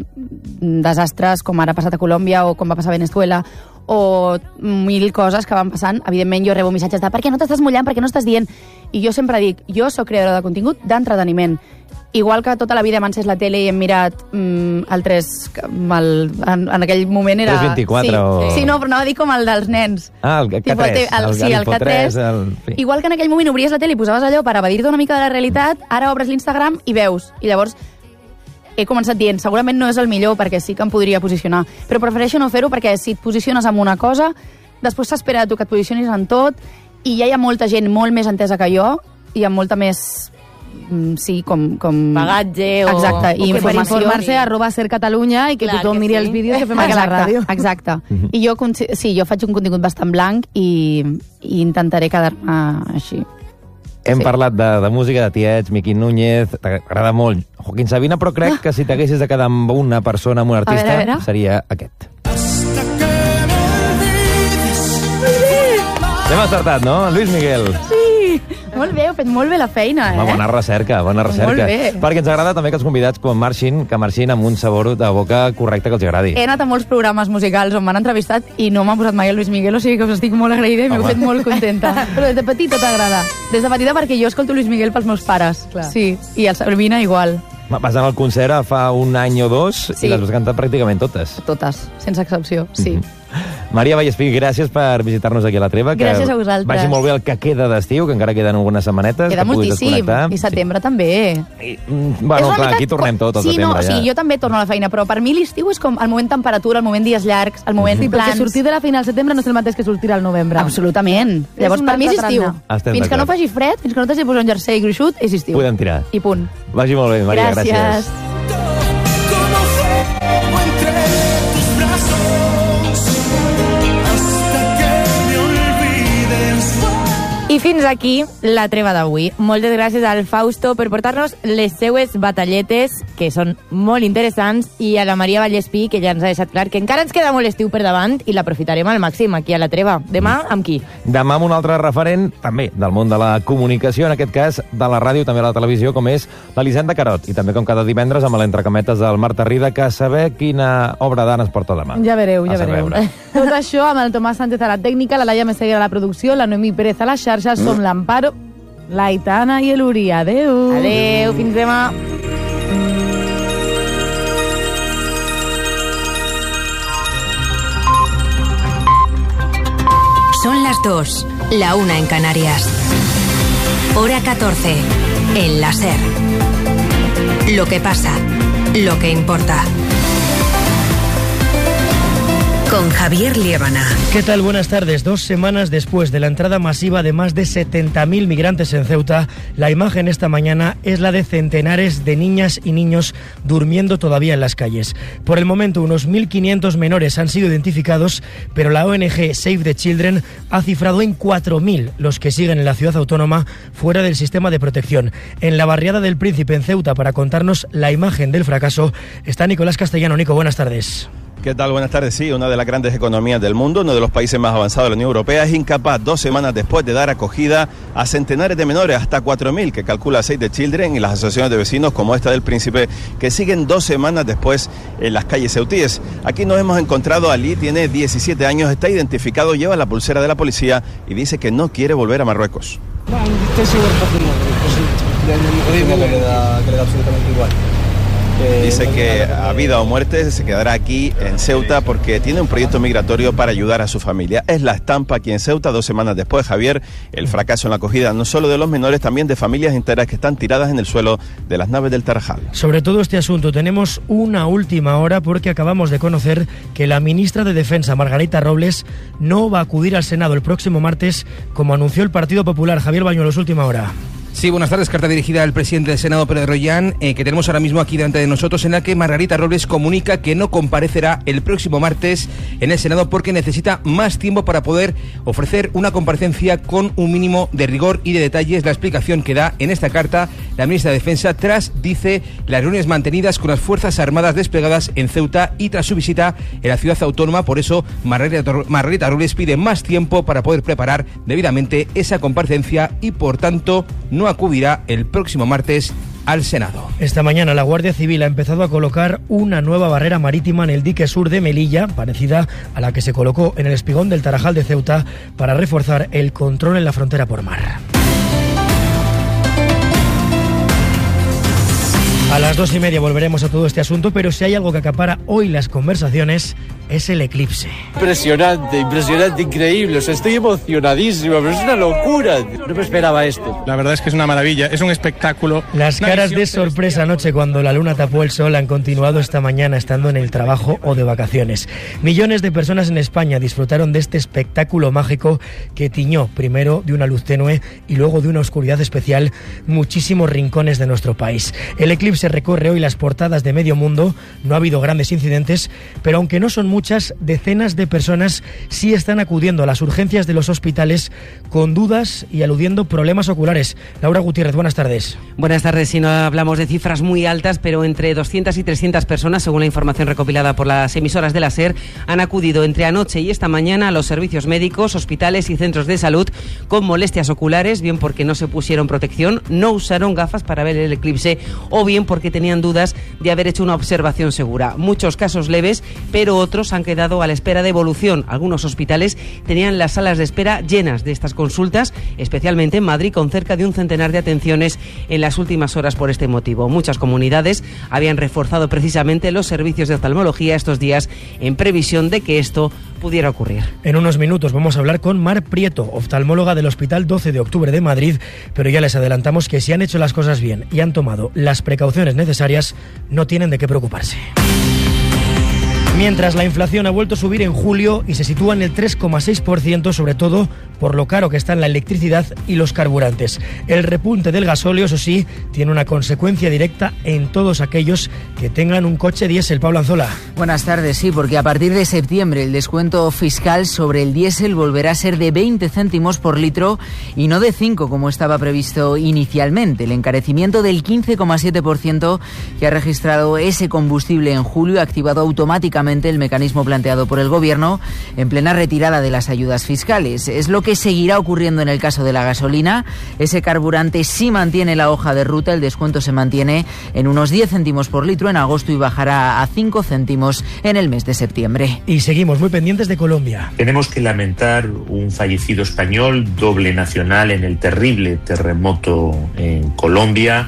desastres, com ara ha passat a Colòmbia o com va passar a Venezuela, o mil coses que van passant, evidentment jo rebo missatges de per què no t'estàs mullant, per què no estàs dient... I jo sempre dic, jo sóc creadora de contingut d'entreteniment. Igual que tota la vida hem encès la tele i hem mirat mm, el tres... El, en, en aquell moment era... tres vint-i-quatre sí, o- sí, no, però anava a dir com el dels nens. Ah, el K tres. Tipo, el, el, sí, el K tres. El... sí. Igual que en aquell moment obries la tele i posaves allò per evadir-te una mica de la realitat, ara obres l'Instagram i veus. I llavors he començat dient, segurament no és el millor perquè sí que em podria posicionar, però prefereixo no fer-ho perquè si et posiciones en una cosa, després s'espera tu que et posicionis en tot i ja hi ha molta gent molt més entesa que jo i amb molta més... mm, Sí, com... com... Bagatge o... Exacte, i I per informació. informar-se, arroba Ser Catalunya i que Clar tothom que miri sí. els vídeos que fem aquí a la ràdio. Exacte. I jo, consi- sí, jo faig un contingut bastant blanc i, i intentaré quedar-me així. Hem Sí. parlat de, de música, de tiets, Miqui Núñez, t'agrada molt Joaquín Sabina, però crec que si t'haguessis de quedar amb una persona, amb un artista, veure, a veure. seria aquest. L'hem acertat, no? Lluís Miguel. Sí, molt bé, heu fet molt bé la feina, eh? Home, bona recerca, bona recerca. Molt bé. Perquè ens agrada també que els convidats quan marxin, que marxin amb un sabor de boca correcte que els agradi. He anat a molts programes musicals on m'han entrevistat i no m'ha posat mai el Lluís Miguel, o sigui que us estic molt agraïda i m'heu Home. fet molt contenta. Però des de petita t'agrada. Des de petita perquè jo escolto Lluís Miguel pels meus pares. Clar. Sí, i el Sabina igual. Vas anar al concert a fa un any o dos Sí. i les vas cantar pràcticament totes. Totes, sense excepció, sí. Maria Vallespí, gràcies per visitar-nos aquí a la Treva. Que Gràcies a vosaltres. Vagi molt bé el que queda d'estiu, que encara queden algunes setmanetes. Queda que puguis moltíssim. desconnectar. I setembre també. Sí. Mm, Bueno, És una clar, mica aquí tornem tot al sí, setembre. no, o sigui, ja. jo també torno a la feina, però per mi l'estiu és com el moment temperatura, el moment dies llargs, el moment Sí, perquè plans... sortir de la feina al setembre no és el mateix que sortir al novembre. Absolutament. És Llavors, una per mi és altra estiu. trama. Estem Fins que no d'acord. faci fred, fins que no t'has de posar un jersei gruixut, és estiu. Podem tirar. I punt. Vagi molt bé, Maria, gràcies. Gràcies. Como fuego entre tus brazos hasta que me olvides. I fins aquí la treva d'avui. Moltes gràcies al Fausto per portar-nos les seues batalletes, que són molt interessants, i a la Maria Vallespí, que ja ens ha deixat clar que encara ens queda molt estiu per davant i l'aprofitarem al màxim aquí a la treva. Demà, amb qui? Demà amb un altre referent, també del món de la comunicació, en aquest cas de la ràdio, també de la televisió, com és l'Elisenda Carot. I també com cada divendres amb l'entrecametes del Marta Rida, que saber quina obra d'art ens porta demà. Ja vereu, ja A saber vereu. veure. Tot això amb el Tomàs Sánchez a la tècnica, la Laia Meseguer a la producció, la Noemí Pérez a la xarxa, som l'Amparo, l'Aitana i l'Uri. Adéu. Adéu, fins demà. Son las dos, la una en Canarias. Hora catorce, en la SER. Lo que pasa, lo que importa. con Javier Liébana. ¿Qué tal? Buenas tardes. Dos semanas después de la entrada masiva de más de setenta mil migrantes en Ceuta, la imagen esta mañana es la de centenares de niñas y niños durmiendo todavía en las calles. Por el momento, unos mil quinientos menores han sido identificados, pero la O N G Save the Children ha cifrado en cuatro mil los que siguen en la ciudad autónoma fuera del sistema de protección. En la barriada del Príncipe, en Ceuta, para contarnos la imagen del fracaso, está Nicolás Castellano. Nico, buenas tardes. ¿Qué tal? Buenas tardes. Sí, una de las grandes economías del mundo, uno de los países más avanzados de la Unión Europea, es incapaz dos semanas después de dar acogida a centenares de menores, hasta cuatro mil, que calcula Save the Children y las asociaciones de vecinos como esta del Príncipe, que siguen dos semanas después en las calles ceutíes. Aquí nos hemos encontrado a Ali, tiene diecisiete años, está identificado, lleva la pulsera de la policía y dice que no quiere volver a Marruecos. No, estoy seguro que le da absolutamente igual. Dice que a vida o muerte se quedará aquí en Ceuta porque tiene un proyecto migratorio para ayudar a su familia. Es la estampa aquí en Ceuta dos semanas después, Javier, el fracaso en la acogida no solo de los menores, también de familias enteras que están tiradas en el suelo de las naves del Tarajal. Sobre todo este asunto tenemos una última hora porque acabamos de conocer que la ministra de Defensa, Margarita Robles, no va a acudir al Senado el próximo martes, como anunció el Partido Popular. Javier Bañuelos, última hora. Sí, buenas tardes. Carta dirigida al presidente del Senado, Pedro Rollán, eh, que tenemos ahora mismo aquí delante de nosotros, en la que Margarita Robles comunica que no comparecerá el próximo martes en el Senado porque necesita más tiempo para poder ofrecer una comparecencia con un mínimo de rigor y de detalles. La explicación que da en esta carta la ministra de Defensa tras, dice, las reuniones mantenidas con las Fuerzas Armadas desplegadas en Ceuta y tras su visita en la ciudad autónoma. Por eso, Margarita, Margarita Robles pide más tiempo para poder preparar debidamente esa comparecencia y, por tanto, no acudirá el próximo martes al Senado. Esta mañana la Guardia Civil ha empezado a colocar una nueva barrera marítima en el dique sur de Melilla, parecida a la que se colocó en el espigón del Tarajal de Ceuta, para reforzar el control en la frontera por mar. A las dos y media volveremos a todo este asunto, pero si hay algo que acapara hoy las conversaciones es el eclipse. Impresionante, impresionante, increíble. O sea, estoy emocionadísimo, pero es una locura. No me esperaba esto. La verdad es que es una maravilla, es un espectáculo. Las caras de sorpresa anoche cuando la luna tapó el sol han continuado esta mañana estando en el trabajo o de vacaciones. Millones de personas en España disfrutaron de este espectáculo mágico que tiñó primero de una luz tenue y luego de una oscuridad especial muchísimos rincones de nuestro país. El eclipse recorre hoy las portadas de medio mundo. No ha habido grandes incidentes, pero aunque no son muchos, Muchas decenas de personas sí están acudiendo a las urgencias de los hospitales con dudas y aludiendo problemas oculares. Laura Gutiérrez, buenas tardes. Buenas tardes. Si no hablamos de cifras muy altas, pero entre doscientas y trescientas personas, según la información recopilada por las emisoras de la SER, han acudido entre anoche y esta mañana a los servicios médicos, hospitales y centros de salud con molestias oculares, bien porque no se pusieron protección, no usaron gafas para ver el eclipse o bien porque tenían dudas de haber hecho una observación segura. Muchos casos leves, pero otros han quedado a la espera de evolución. Algunos hospitales tenían las salas de espera llenas de estas consultas, especialmente en Madrid, con cerca de un centenar de atenciones en las últimas horas por este motivo. Muchas comunidades habían reforzado precisamente los servicios de oftalmología estos días en previsión de que esto pudiera ocurrir. En unos minutos vamos a hablar con Mar Prieto, oftalmóloga del Hospital doce de octubre de Madrid, pero ya les adelantamos que si han hecho las cosas bien y han tomado las precauciones necesarias, no tienen de qué preocuparse. Mientras la inflación ha vuelto a subir en julio y se sitúa en el tres coma seis por ciento, sobre todo por lo caro que están la electricidad y los carburantes. El repunte del gasóleo, eso sí, tiene una consecuencia directa en todos aquellos que tengan un coche diésel. Pablo Anzola. Buenas tardes, sí, porque a partir de septiembre el descuento fiscal sobre el diésel volverá a ser de veinte céntimos por litro y no de cinco como estaba previsto inicialmente. El encarecimiento del quince coma siete por ciento que ha registrado ese combustible en julio ha activado automáticamente el mecanismo planteado por el Gobierno en plena retirada de las ayudas fiscales. Es lo que seguirá ocurriendo en el caso de la gasolina. Ese carburante sí mantiene la hoja de ruta, el descuento se mantiene en unos diez céntimos por litro en agosto y bajará a cinco céntimos en el mes de septiembre. Y seguimos muy pendientes de Colombia. Tenemos que lamentar un fallecido español, doble nacional en el terrible terremoto en Colombia.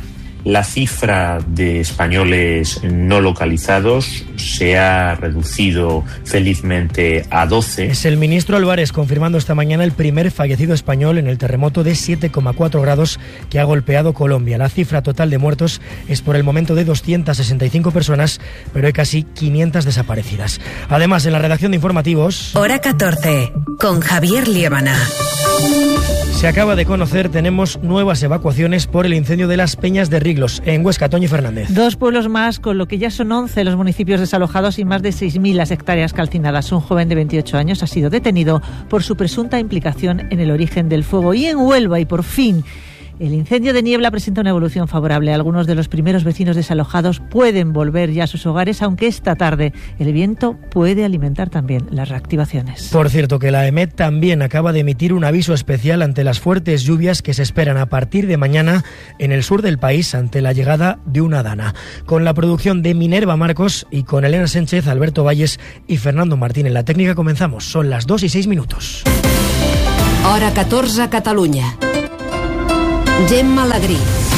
la cifra de españoles no localizados se ha reducido felizmente a doce. Es el ministro Álvarez confirmando esta mañana el primer fallecido español en el terremoto de siete coma cuatro grados que ha golpeado Colombia. La cifra total de muertos es por el momento de doscientas sesenta y cinco personas, pero hay casi quinientas desaparecidas. Además, en la redacción de informativos... Hora catorce, con Javier Liébana. Se acaba de conocer, tenemos nuevas evacuaciones por el incendio de las Peñas de Riglos, en Huesca. Toñi Fernández. Dos pueblos más, con lo que ya son once los municipios desalojados y más de seis mil las hectáreas calcinadas. Un joven de veintiocho años ha sido detenido por su presunta implicación en el origen del fuego. Y en Huelva, y por fin... el incendio de Niebla presenta una evolución favorable. Algunos de los primeros vecinos desalojados pueden volver ya a sus hogares, aunque esta tarde el viento puede alimentar también las reactivaciones. Por cierto, que la EMET también acaba de emitir un aviso especial ante las fuertes lluvias que se esperan a partir de mañana en el sur del país ante la llegada de una dana. Con la producción de Minerva Marcos y con Elena Sánchez, Alberto Valles y Fernando Martín en la técnica comenzamos. Son las dos y seis minutos. Hora catorze, Catalunya. Gemma Alegrí.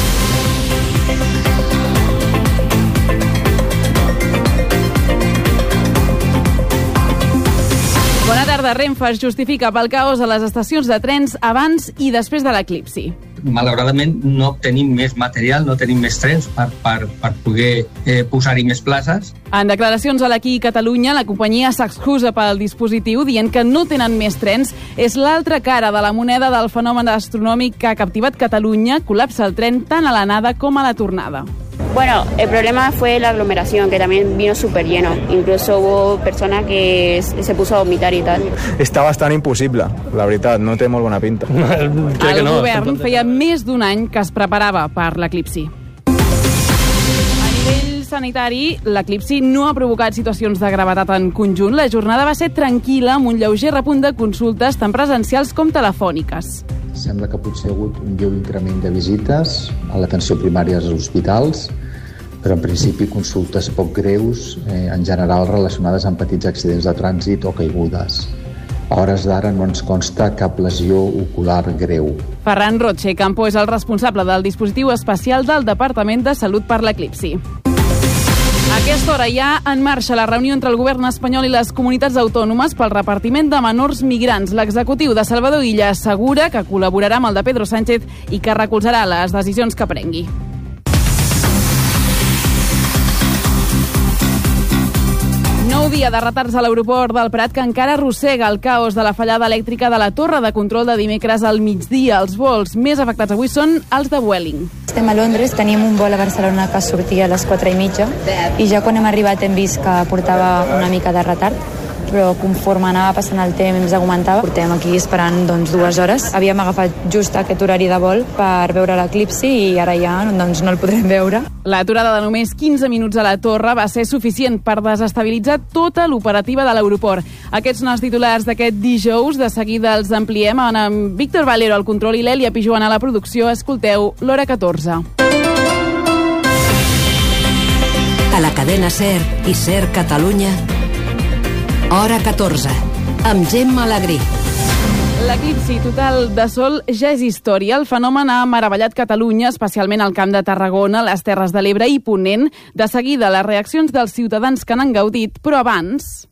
Bona tarda. Renfe es justifica pel caos a les estacions de trens abans i després de l'eclipsi. Malauradament no tenim més material, no tenim més trens per, per, per poder eh, posar-hi més places. En declaracions a l'Aquí Catalunya, la companyia s'excusa pel dispositiu dient que no tenen més trens. És l'altra cara de la moneda del fenomen astronòmic que ha captivat Catalunya. Col·lapsa el tren tant a l'anada com a la tornada. Bueno, el problema fue la aglomeración, que también vino súper lleno. Incluso hubo personas que se puso a vomitar y tal. Està bastant impossible, la veritat, no té molt bona pinta. El no, govern feia més d'un any que es preparava per l'eclipsi. A nivell sanitari, l'eclipsi no ha provocat situacions de gravetat en conjunt. La jornada va ser tranquil·la, amb un lleuger repunt de consultes tant presencials com telefòniques. Sembla que potser ha hagut un lleu increment de visites a l'atenció primària als hospitals, però en principi consultes poc greus, eh, en general relacionades amb petits accidents de trànsit o caigudes. A hores d'ara no ens consta cap lesió ocular greu. Ferran Roche Campo és el responsable del dispositiu especial del Departament de Salut per l'eclipsi. A aquesta hora hi ha en marxa la reunió entre el govern espanyol i les comunitats autònomes pel repartiment de menors migrants. L'executiu de Salvador Illa assegura que col·laborarà amb el de Pedro Sánchez i que recolzarà les decisions que prengui. Nou dia de retards a l'aeroport del Prat que encara arrossega el caos de la fallada elèctrica de la torre de control de dimecres al migdia. Els vols més afectats avui són els de Vueling. Estem a Londres, teníem un vol a Barcelona que sortia a les quatre i mitja i ja quan hem arribat hem vist que portava una mica de retard, però conforme anava passant el temps augmentava. Portem aquí esperant doncs, dues hores. Havíem agafat just aquest horari de vol per veure l'eclipsi i ara ja doncs, no el podrem veure. L'aturada de només quinze minuts a la torre va ser suficient per desestabilitzar tota l'operativa de l'aeroport. Aquests són els titulars d'aquest dijous. De seguida els ampliem amb Víctor Valero al control i l'Èlia Pijuan a la producció. Escolteu l'Hora catorze. A la cadena SER i SER Catalunya, Hora catorze, amb Gemma Alegrí. L'eclipsi total de sol ja és història. El fenomen ha meravellat Catalunya, especialment al Camp de Tarragona, les Terres de l'Ebre i Ponent. De seguida, les reaccions dels ciutadans que n'han gaudit, però abans...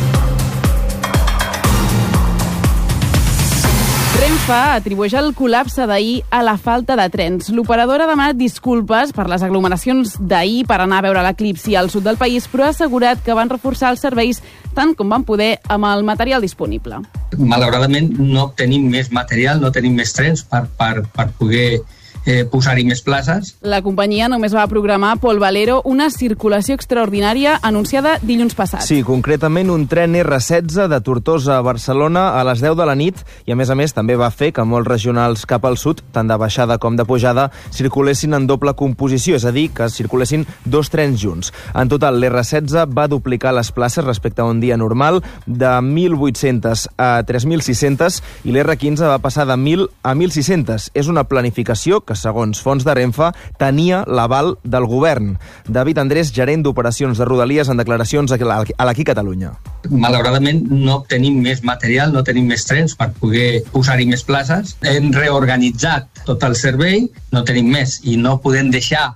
Renfe atribueix el col·lapse d'ahir a la falta de trens. L'operadora ha demanat disculpes per les aglomeracions d'ahir per anar a veure l'eclipsi al sud del país, però ha assegurat que van reforçar els serveis tant com van poder amb el material disponible. Malauradament no tenim més material, no tenim més trens per, per, per poder eh, posar-hi més places. La companyia només va programar Pol Valero una circulació extraordinària anunciada dilluns passat. Sí, concretament un tren erre setze de Tortosa a Barcelona a les deu de la nit i, a més a més, també va fer que molts regionals cap al sud, tant de baixada com de pujada, circulessin en doble composició, és a dir, que circulessin dos trens junts. En total, l'erre setze va duplicar les places respecte a un dia normal de mil vuit-centes a tres mil sis-centes i l'erre quinze va passar de mil a mil sis-centes. És una planificació que, segons fons de Renfe, tenia l'aval del govern. David Andrés, gerent d'operacions de Rodalies, en declaracions a l'Aquí Catalunya. Malauradament no tenim més material, no tenim més trens per poder posar-hi més places. Hem reorganitzat tot el servei, no tenim més i no podem deixar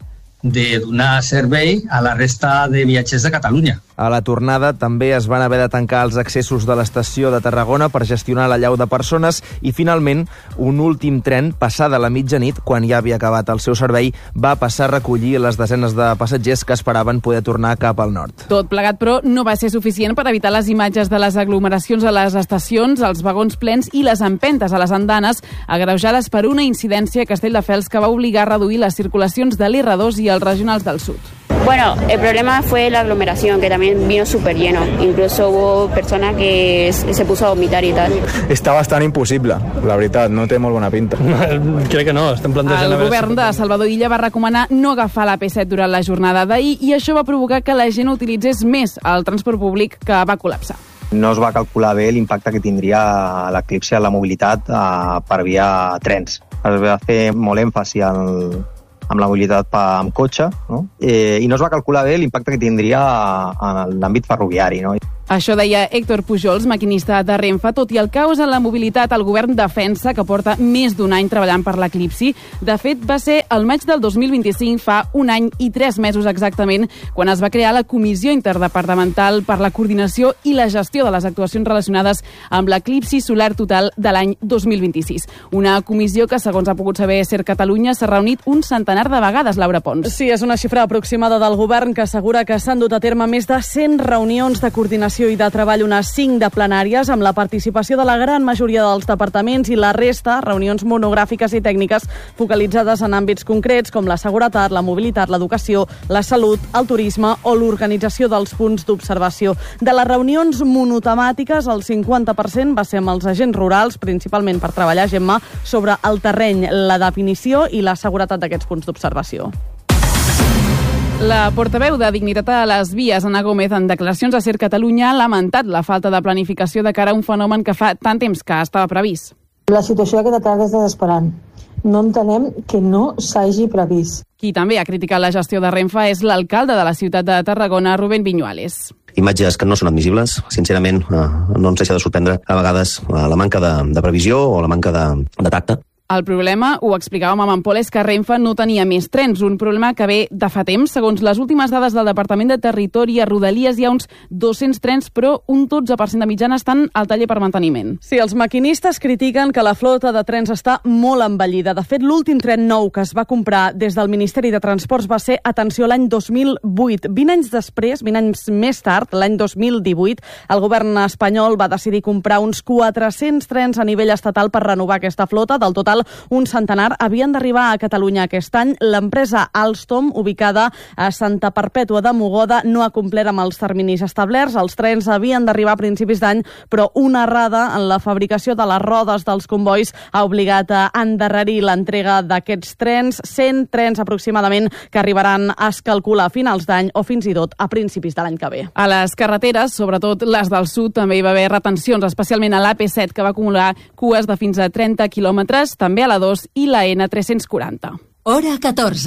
de donar servei a la resta de viatgers de Catalunya. A la tornada també es van haver de tancar els accessos de l'estació de Tarragona per gestionar l'allau de persones i, finalment, un últim tren, passada la mitjanit, quan ja havia acabat el seu servei, va passar a recollir les desenes de passatgers que esperaven poder tornar cap al nord. Tot plegat, però, no va ser suficient per evitar les imatges de les aglomeracions a les estacions, els vagons plens i les empentes a les andanes, agreujades per una incidència a Castelldefels que va obligar a reduir les circulacions de l'R dos i els regionals del sud. Bueno, el problema fue la aglomeración, que también vino súper lleno. Incluso hubo personas que se puso a vomitar y tal. Està bastant impossible, la veritat, no té molt bona pinta. Crec que no, estem plantejant... El govern de Salvador Illa va recomanar no agafar l'A P set durant la jornada d'ahir i això va provocar que la gent utilitzés més el transport públic, que va col·lapsar. No es va calcular bé l'impacte que tindria l'eclipsi a la mobilitat eh, per via trens. Es va fer molt èmfasi al, amb la mobilitat per, amb cotxe, no? Eh, i no es va calcular bé l'impacte que tindria en l'àmbit ferroviari, no? Això deia Héctor Pujols, maquinista de Renfe. Tot i el caos en la mobilitat, el govern defensa que porta més d'un any treballant per l'eclipsi. De fet, va ser el maig del dos mil vint-i-cinc, fa un any i tres mesos exactament, quan es va crear la Comissió Interdepartamental per la Coordinació i la Gestió de les Actuacions relacionades amb l'eclipsi solar total de l'any dos mil vint-i-sis. Una comissió que, segons ha pogut saber Ser Catalunya, s'ha reunit un centenar de vegades, Laura Pons. Sí, és una xifra aproximada del govern que assegura que s'han dut a terme més de cent reunions de coordinació i de treball, unes cinc de plenàries, amb la participació de la gran majoria dels departaments i la resta, reunions monogràfiques i tècniques focalitzades en àmbits concrets com la seguretat, la mobilitat, l'educació, la salut, el turisme o l'organització dels punts d'observació. De les reunions monotemàtiques, el cinquanta per cent va ser amb els agents rurals, principalment per treballar, Gemma, sobre el terreny, la definició i la seguretat d'aquests punts d'observació. La portaveu de Dignitat a les Vies, Ana Gómez, en declaracions a Ser Catalunya, ha lamentat la falta de planificació de cara a un fenomen que fa tant temps que estava previst. La situació d'aquesta tarda és desesperant. No entenem que no s'hagi previst. Qui també ha criticat la gestió de Renfe és l'alcalde de la ciutat de Tarragona, Rubén Viñuales. Imatges que no són admissibles, sincerament, no ens deixa de sorprendre a vegades la manca de, de previsió o la manca de, de tacte. El problema, ho explicàvem amb en Pol, és que Renfe no tenia més trens, un problema que ve de fa temps. Segons les últimes dades del Departament de Territori, a Rodalies hi ha uns dos-cents trens, però un dotze per cent de mitjana estan al taller per manteniment. Sí, els maquinistes critiquen que la flota de trens està molt envellida. De fet, l'últim tren nou que es va comprar des del Ministeri de Transports va ser, atenció, l'any dos mil vuit. vint anys després, vint anys més tard, l'any dos mil divuit, el govern espanyol va decidir comprar uns quatre-cents trens a nivell estatal per renovar aquesta flota. Del total, un centenar havien d'arribar a Catalunya aquest any. L'empresa Alstom, ubicada a Santa Perpètua de Mogoda, no ha complert amb els terminis establerts. Els trens havien d'arribar a principis d'any, però una errada en la fabricació de les rodes dels convois ha obligat a endarrerir l'entrega d'aquests trens. cent trens aproximadament que arribaran, es calcula, a finals d'any o fins i tot a principis de l'any que ve. A les carreteres, sobretot les del sud, també hi va haver retencions, especialment a l'A P set, que va acumular cues de fins a trenta quilòmetres, també a la dos i la N tres-cents quaranta. Hora catorze.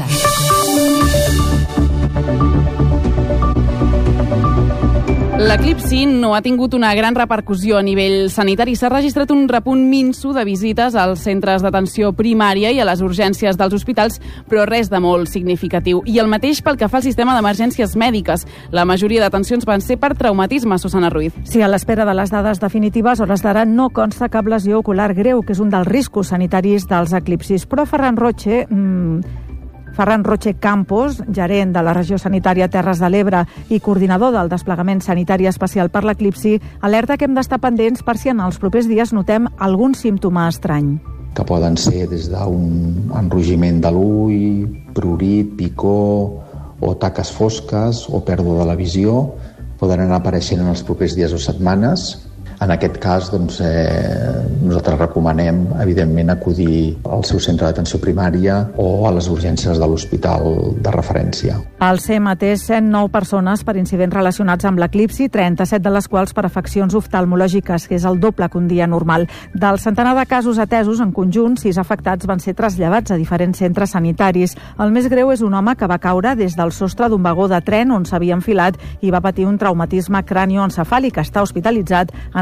L'eclipsi no ha tingut una gran repercussió a nivell sanitari. S'ha registrat un repunt minso de visites als centres d'atenció primària i a les urgències dels hospitals, però res de molt significatiu. I el mateix pel que fa al sistema d'emergències mèdiques. La majoria d'atencions van ser per traumatisme, Susana Ruiz. Sí, a l'espera de les dades definitives, a hores d'ara no consta cap lesió ocular greu, que és un dels riscos sanitaris dels eclipsis. Però Ferran Roche... Mmm, Ferran Roche Campos, gerent de la regió sanitària Terres de l'Ebre i coordinador del desplegament sanitari especial per l'eclipsi, alerta que hem d'estar pendents per si en els propers dies notem algun símptoma estrany. Que poden ser des d'un enrogiment de l'ull, prurit, picor o taques fosques o pèrdua de la visió, poden anar apareixent en els propers dies o setmanes. En aquest cas, doncs, eh, nosaltres recomanem, evidentment, acudir al seu centre d'atenció primària o a les urgències de l'hospital de referència. El C E M té cent nou persones per incidents relacionats amb l'eclipsi, trenta-set de les quals per afeccions oftalmològiques, que és el doble que un dia normal. Del centenar de casos atesos, en conjunt, sis afectats van ser traslladats a diferents centres sanitaris. El més greu és un home que va caure des del sostre d'un vagó de tren on s'havia enfilat i va patir un traumatisme cranioencefàlic. Està hospitalitzat en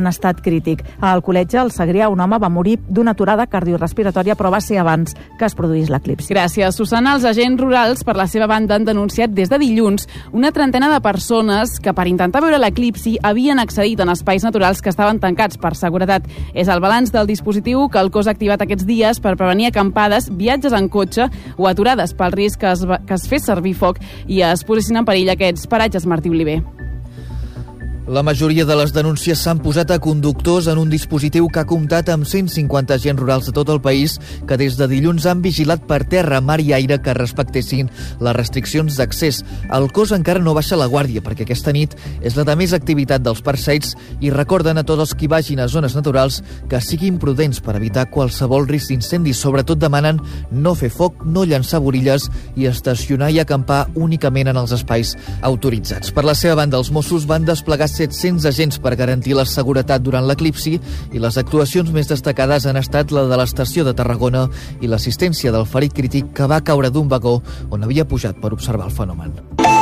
en estat crític. Al Col·legi, al Segrià, un home va morir d'una aturada cardiorrespiratòria, però va ser abans que es produís l'eclipsi. Gràcies, Susana. Els agents rurals, per la seva banda, han denunciat des de dilluns una trentena de persones que, per intentar veure l'eclipsi, havien accedit en espais naturals que estaven tancats per seguretat. És el balanç del dispositiu que el cos ha activat aquests dies per prevenir acampades, viatges en cotxe o aturades pel risc que es, que es fes servir foc i es posessin en perill aquests paratges. Martí Oliver. La majoria de les denúncies s'han posat a conductors en un dispositiu que ha comptat amb cent cinquanta agents rurals de tot el país que des de dilluns han vigilat per terra, mar i aire que respectessin les restriccions d'accés. El cos encara no baixa la guàrdia perquè aquesta nit és la de més activitat dels parsecs i recorden a tots els qui vagin a zones naturals que siguin prudents per evitar qualsevol risc d'incendi. Sobretot demanen no fer foc, no llançar borilles i estacionar i acampar únicament en els espais autoritzats. Per la seva banda, els Mossos van desplegar set-cents agents per garantir la seguretat durant l'eclipsi i les actuacions més destacades han estat la de l'estació de Tarragona i l'assistència del ferit crític que va caure d'un vagó on havia pujat per observar el fenomen.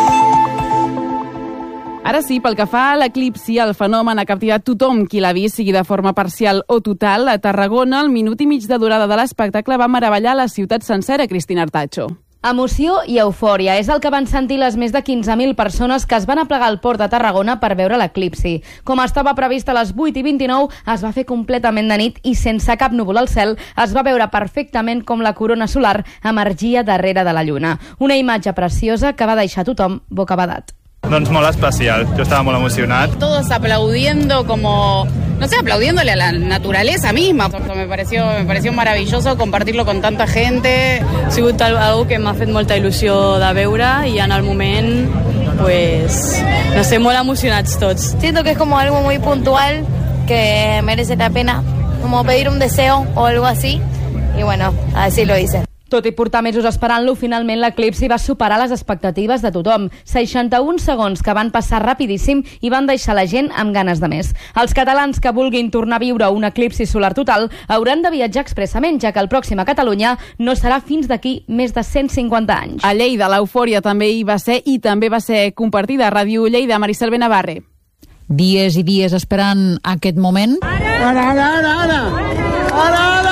Ara sí, pel que fa a l'eclipsi, el fenomen ha captivat tothom qui l'ha vist, sigui de forma parcial o total. A Tarragona, el minut i mig de durada de l'espectacle va meravellar la ciutat sencera. Cristina Artacho. Emoció i eufòria és el que van sentir les més de quinze mil persones que es van aplegar al port de Tarragona per veure l'eclipsi. Com estava previst a les vuit i vint-i-nou, es va fer completament de nit i sense cap núvol al cel es va veure perfectament com la corona solar emergia darrere de la lluna. Una imatge preciosa que va deixar tothom bocabadat. Doncs molt especial, jo estava molt emocionat. Todos aplaudiendo como, no sé, aplaudiéndole a la naturaleza misma. Me pareció, me pareció maravilloso compartirlo con tanta gente. Ha sigut algo que m'ha fet molta il·lusió de veure i en el moment, pues, no sé, molt emocionats tots. Siento que es como algo muy puntual que merece la pena, como pedir un deseo o algo así, y bueno, así lo hice. Tot i portar mesos esperant-lo, finalment l'eclipsi va superar les expectatives de tothom. seixanta-un segons que van passar rapidíssim i van deixar la gent amb ganes de més. Els catalans que vulguin tornar a viure un eclipsi solar total hauran de viatjar expressament, ja que el pròxim a Catalunya no serà fins d'aquí més de cent cinquanta anys. A Lleida, l'eufòria també hi va ser i també va ser compartida. A Ràdio Lleida, Maricel Benavarre. Dies i dies esperant aquest moment. Ara, ara, ara, ara! Ara, ara!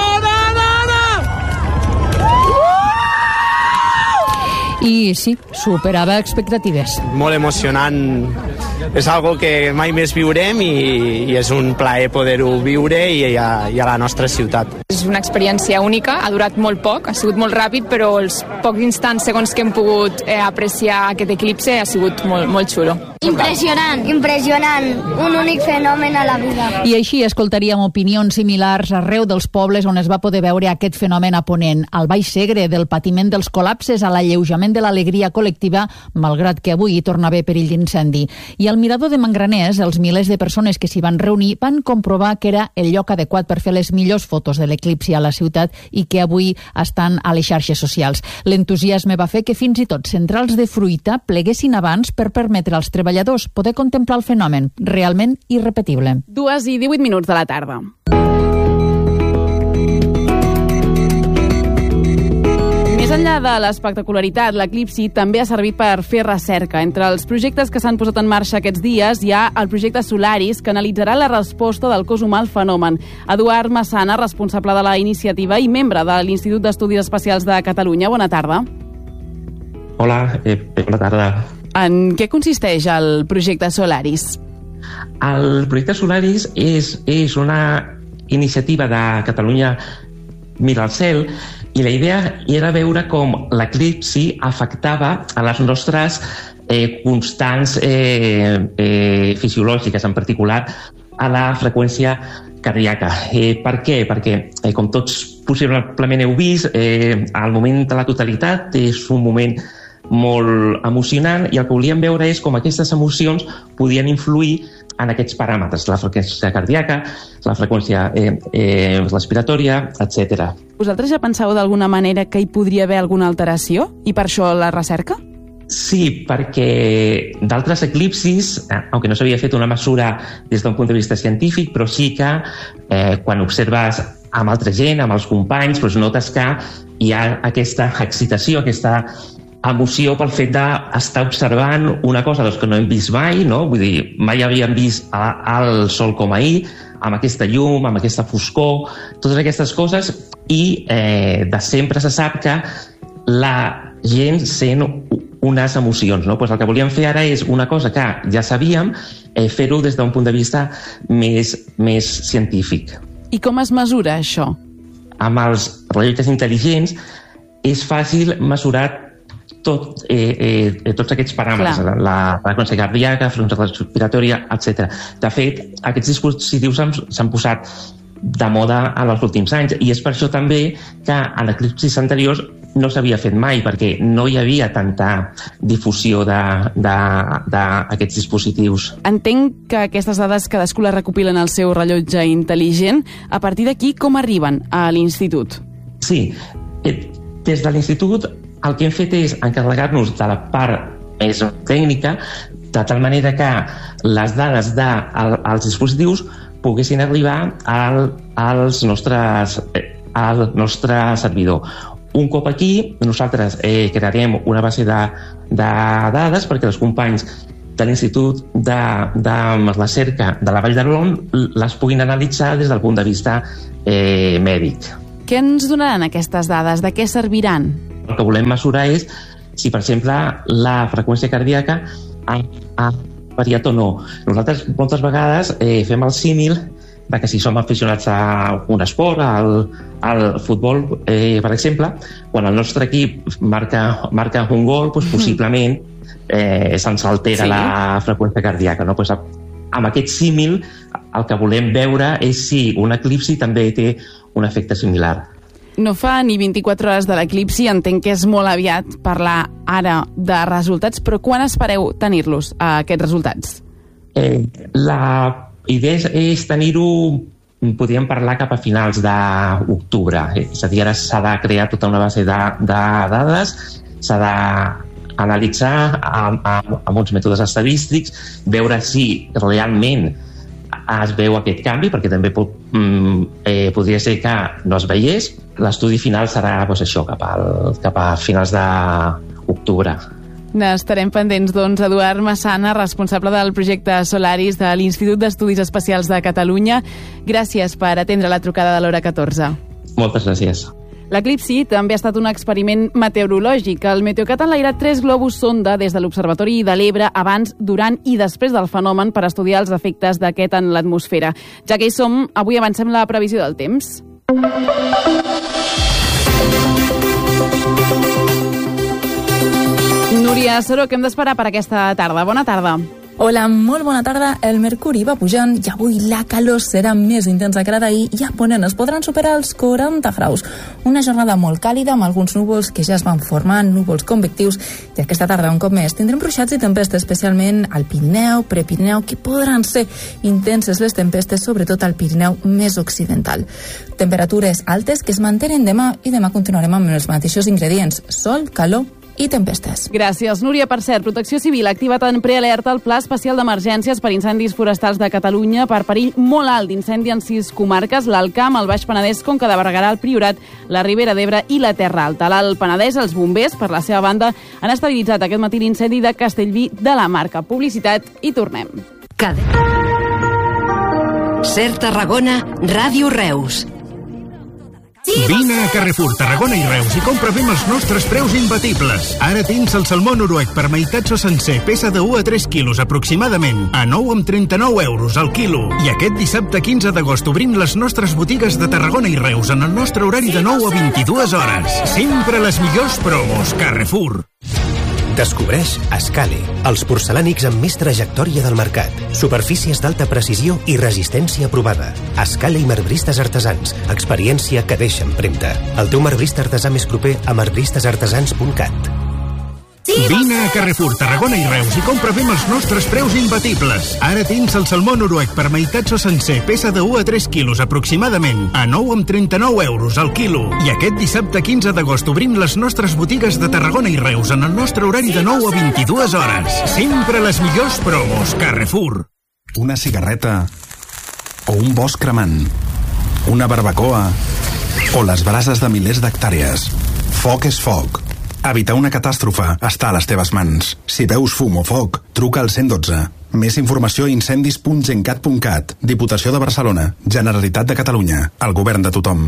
I sí, superava expectatives. Molt emocionant. És algo que mai més viurem i, i és un plaer poder-ho viure i a, i a la nostra ciutat. És una experiència única, ha durat molt poc, ha sigut molt ràpid, però els pocs instants, segons que hem pogut eh, apreciar aquest eclipse, ha sigut molt, molt xulo. Impressionant, impressionant, un únic fenomen a la vida. I així escoltaríem opinions similars arreu dels pobles on es va poder veure aquest fenomen a Ponent. Al Baix Segre, del patiment dels col·lapses a l'alleujament de l'alegria col·lectiva, malgrat que avui hi torna a haver perill d'incendi. I al Mirador de Mangraners, els milers de persones que s'hi van reunir van comprovar que era el lloc adequat per fer les millors fotos de l'eclipsi a la ciutat i que avui estan a les xarxes socials. L'entusiasme va fer que fins i tot centrals de fruita pleguessin abans per permetre als treballadors poder contemplar el fenomen, realment irrepetible. Dues i divuit minuts de la tarda. Més enllà de l'espectacularitat, l'eclipsi també ha servit per fer recerca. Entre els projectes que s'han posat en marxa aquests dies hi ha el projecte Solaris, que analitzarà la resposta del cos humà al fenomen. Eduard Massana, responsable de la iniciativa i membre de l'Institut d'Estudis Espacials de Catalunya. Bona tarda. Hola, eh, bona tarda. En què consisteix el projecte Solaris? El projecte Solaris és, és una iniciativa de Catalunya Mira al Cel i la idea era veure com l'eclipsi afectava a les nostres eh, constants eh, eh, fisiològiques, en particular a la freqüència cardíaca. Eh, per què? Perquè, eh, com tots possiblement heu vist, eh, al moment de la totalitat és un moment molt emocionant i el que volíem veure és com aquestes emocions podien influir en aquests paràmetres, la freqüència cardíaca, la freqüència eh, eh, respiratòria, etcètera. Vosaltres ja penseu d'alguna manera que hi podria haver alguna alteració i per això la recerca? Sí, perquè d'altres eclipsis, eh, aunque no s'havia fet una mesura des d'un punt de vista científic, però sí que eh, quan observes amb altra gent, amb els companys, doncs notes que hi ha aquesta excitació, aquesta emoció pel fet d'estar observant una cosa doncs, que no hem vist mai, no? Vull dir, mai havíem vist el sol com ahir, amb aquesta llum, amb aquesta foscor, totes aquestes coses, i eh, de sempre se sap que la gent sent unes emocions, no? Pues el que volíem fer ara és una cosa que ja sabíem, eh, fer-ho des d'un punt de vista més, més científic. I com es mesura això? Amb els rellotges intel·ligents és fàcil mesurar tot, eh, eh, tots aquests paràmetres, Clar. la freqüència cardíaca, freqüència respiratòria, etcètera. De fet, aquests dispositius s'han posat de moda en els últims anys, i és per això també que en eclipsis anteriors no s'havia fet mai, perquè no hi havia tanta difusió d'aquests dispositius. Entenc que aquestes dades cadascú les recopilen al seu rellotge intel·ligent. A partir d'aquí, com arriben a l'institut? Sí, des de l'institut el que hem fet és encarregar-nos de la part més tècnica, de tal manera que les dades dels dispositius poguessin arribar al, als nostres, al nostre servidor. Un cop aquí, nosaltres eh, crearem una base de, de dades perquè els companys de l'Institut de, de Recerca de la Vall d'Hebron les puguin analitzar des del punt de vista eh, mèdic. Què ens donaran aquestes dades? De què serviran? El que volem mesurar és si, per exemple, la freqüència cardíaca ha, ha variat o no. Nosaltres moltes vegades eh, fem el símil de que si som aficionats a un esport, al, al futbol, eh, per exemple, quan el nostre equip marca, marca un gol, doncs possiblement eh, se'ns altera sí. la freqüència cardíaca. No? Pues, amb aquest símil el que volem veure és si un eclipsi també té un efecte similar. No fa ni vint-i-quatre hores de l'eclipsi, entenc que és molt aviat parlar ara de resultats, però quan espereu tenir-los, aquests resultats? Eh, la idea és, és tenir-ho, podríem parlar cap a finals d'octubre, eh? És a dir, ara s'ha de crear tota una base de, de dades, s'ha d'analitzar amb, amb, amb uns mètodes estadístics, veure si realment es veu aquest canvi, perquè també pot, eh, podria ser que no es veiés. L'estudi final serà doncs, això, cap, al, cap a finals d'octubre. N'estarem pendents, doncs, Eduard Massana, responsable del projecte Solaris de l'Institut d'Estudis Espacials de Catalunya. Gràcies per atendre la trucada de l'hora catorze. Moltes gràcies. L'eclipsi també ha estat un experiment meteorològic. El Meteocat ha enlairat tres globus sonda des de l'Observatori de l'Ebre abans, durant i després del fenomen per estudiar els efectes d'aquest en l'atmosfera. Ja que hi som, avui avancem la previsió del temps. Núria Saró, què hem d'esperar per aquesta tarda? Bona tarda. Hola, molt bona tarda. El mercuri va pujant i avui la calor serà més intensa que la d'ahir i a Ponent es podran superar els quaranta graus. Una jornada molt càlida amb alguns núvols que ja es van formant, núvols convectius, i aquesta tarda un cop més tindrem ruixats i tempestes, especialment al Pirineu, Prepirineu, que podran ser intenses les tempestes, sobretot al Pirineu més occidental. Temperatures altes que es mantenen demà i demà continuarem amb els mateixos ingredients: sol, calor i tempestes. Gràcies, Núria. Per cert, Protecció Civil ha activat en prealerta el Pla Especial d'Emergències per incendis forestals de Catalunya per perill molt alt d'incendi en sis comarques: l'Alt Camp, el Baix Penedès, Conca de Barberà, el Priorat, la Ribera d'Ebre i la Terra Alta. A l'Alt Penedès, els bombers, per la seva banda, han estabilitzat aquest matí l'incendi de Castellví de la Marca. Publicitat i tornem. Ser Tarragona, Ràdio Reus. Vine a Carrefour, Tarragona i Reus i compra bé amb els nostres preus imbatibles. Ara tens el salmó noruec per meitats o sencer, peça de u a tres quilos aproximadament, a nou amb trenta-nou euros al quilo. I aquest dissabte quinze d'agost obrim les nostres botigues de Tarragona i Reus en el nostre horari de nou a vint-i-dues hores. Sempre les millors promos. Carrefour. Descobreix Escale, els porcelànics amb més trajectòria del mercat. Superfícies d'alta precisió i resistència provada. Escale i marbristes artesans. Experiència que deixa empremta. El teu marbrista artesà més proper a marbristes artesans punt cat. Vine a Carrefour, Tarragona i Reus i compra bé amb els nostres preus imbatibles. Ara tens el salmó noruec per meitats o sencer, peça de u a tres quilos aproximadament, a nou amb trenta-nou euros al quilo. I aquest dissabte quinze d'agost obrim les nostres botigues de Tarragona i Reus en el nostre horari de nou a vint-i-dues hores. Sempre les millors promos. Carrefour. Una cigarreta o un bosc cremant, una barbacoa o les brases de milers d'hectàrees. Foc és foc. Evitar una catàstrofe està a les teves mans. Si veus fum o foc, truca al cent i dotze. Més informació a incendis punt gencat punt cat. Diputació de Barcelona. Generalitat de Catalunya. El govern de tothom.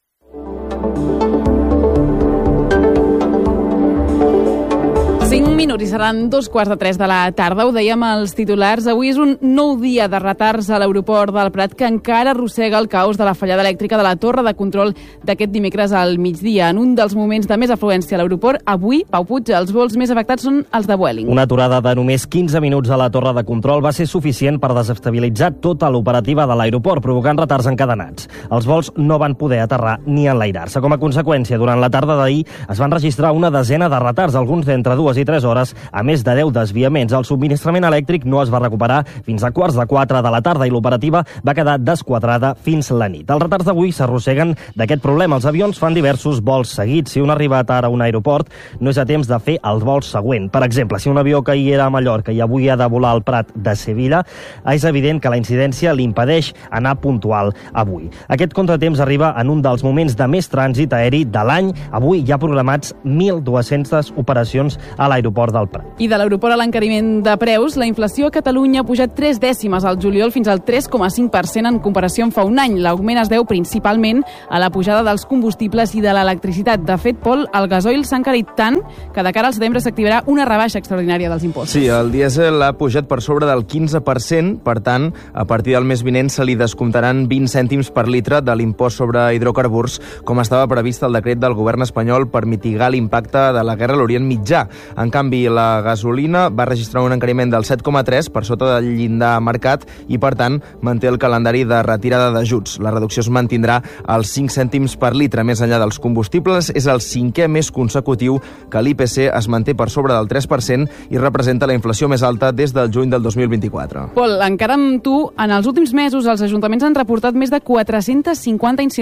cinc minuts i seran dos quarts de tres de la tarda. Ho dèiem als titulars. Avui és un nou dia de retards a l'aeroport del Prat que encara arrossega el caos de la fallada elèctrica de la torre de control d'aquest dimecres al migdia. En un dels moments de més afluència a l'aeroport, avui, Pau Puig, els vols més afectats són els de Vueling. Una aturada de només quinze minuts a la torre de control va ser suficient per desestabilitzar tota l'operativa de l'aeroport, provocant retards encadenats. Els vols no van poder aterrar ni enlairar-se. Com a conseqüència, durant la tarda d'ahir es van registrar una desena de retards, alguns d'entre dues i tres hores, a més de deu desviaments. El subministrament elèctric no es va recuperar fins a quarts de quatre de la tarda i l'operativa va quedar desquadrada fins la nit. Els retards d'avui s'arrosseguen d'aquest problema. Els avions fan diversos vols seguits. Si un ha arribat ara a un aeroport, no és a temps de fer el vol següent. Per exemple, si un avió caiguera a Mallorca i avui ha de volar al Prat de Sevilla, és evident que la incidència li impedeix anar puntual avui. Aquest contratemps arriba en un dels moments de més trànsit aeri de l'any. Avui hi ha programats mil dues-centes operacions a l'aeroport del Prat. I de l'aeroport a l'encariment de preus, la inflació a Catalunya ha pujat tres dècimes al juliol fins al tres coma cinc per cent en comparació amb fa un any. L'augment es deu principalment a la pujada dels combustibles i de l'electricitat. De fet, Pol, el gasoil s'ha encarit tant que de cara al setembre s'activarà una rebaixa extraordinària dels impostos. Sí, el dièsel ha pujat per sobre del quinze per cent, per tant, a partir del mes vinent se li descomptaran vint cèntims per litre de l'impost sobre hidrocarburs, com estava previst al decret del govern espanyol per mitigar l'impacte de la guerra a l'Orient Mitjà. En canvi, la gasolina va registrar un encariment del set coma tres per sota del llindar marcat i, per tant, manté el calendari de retirada d'ajuts. La reducció es mantindrà als cinc cèntims per litre. Més enllà dels combustibles, és el cinquè mes consecutiu que l'I P C es manté per sobre del tres per cent i representa la inflació més alta des del juny del dos mil vint-i-quatre. Pol, encara amb tu, en els últims mesos els ajuntaments han reportat més de quatre-centes cinquanta incidències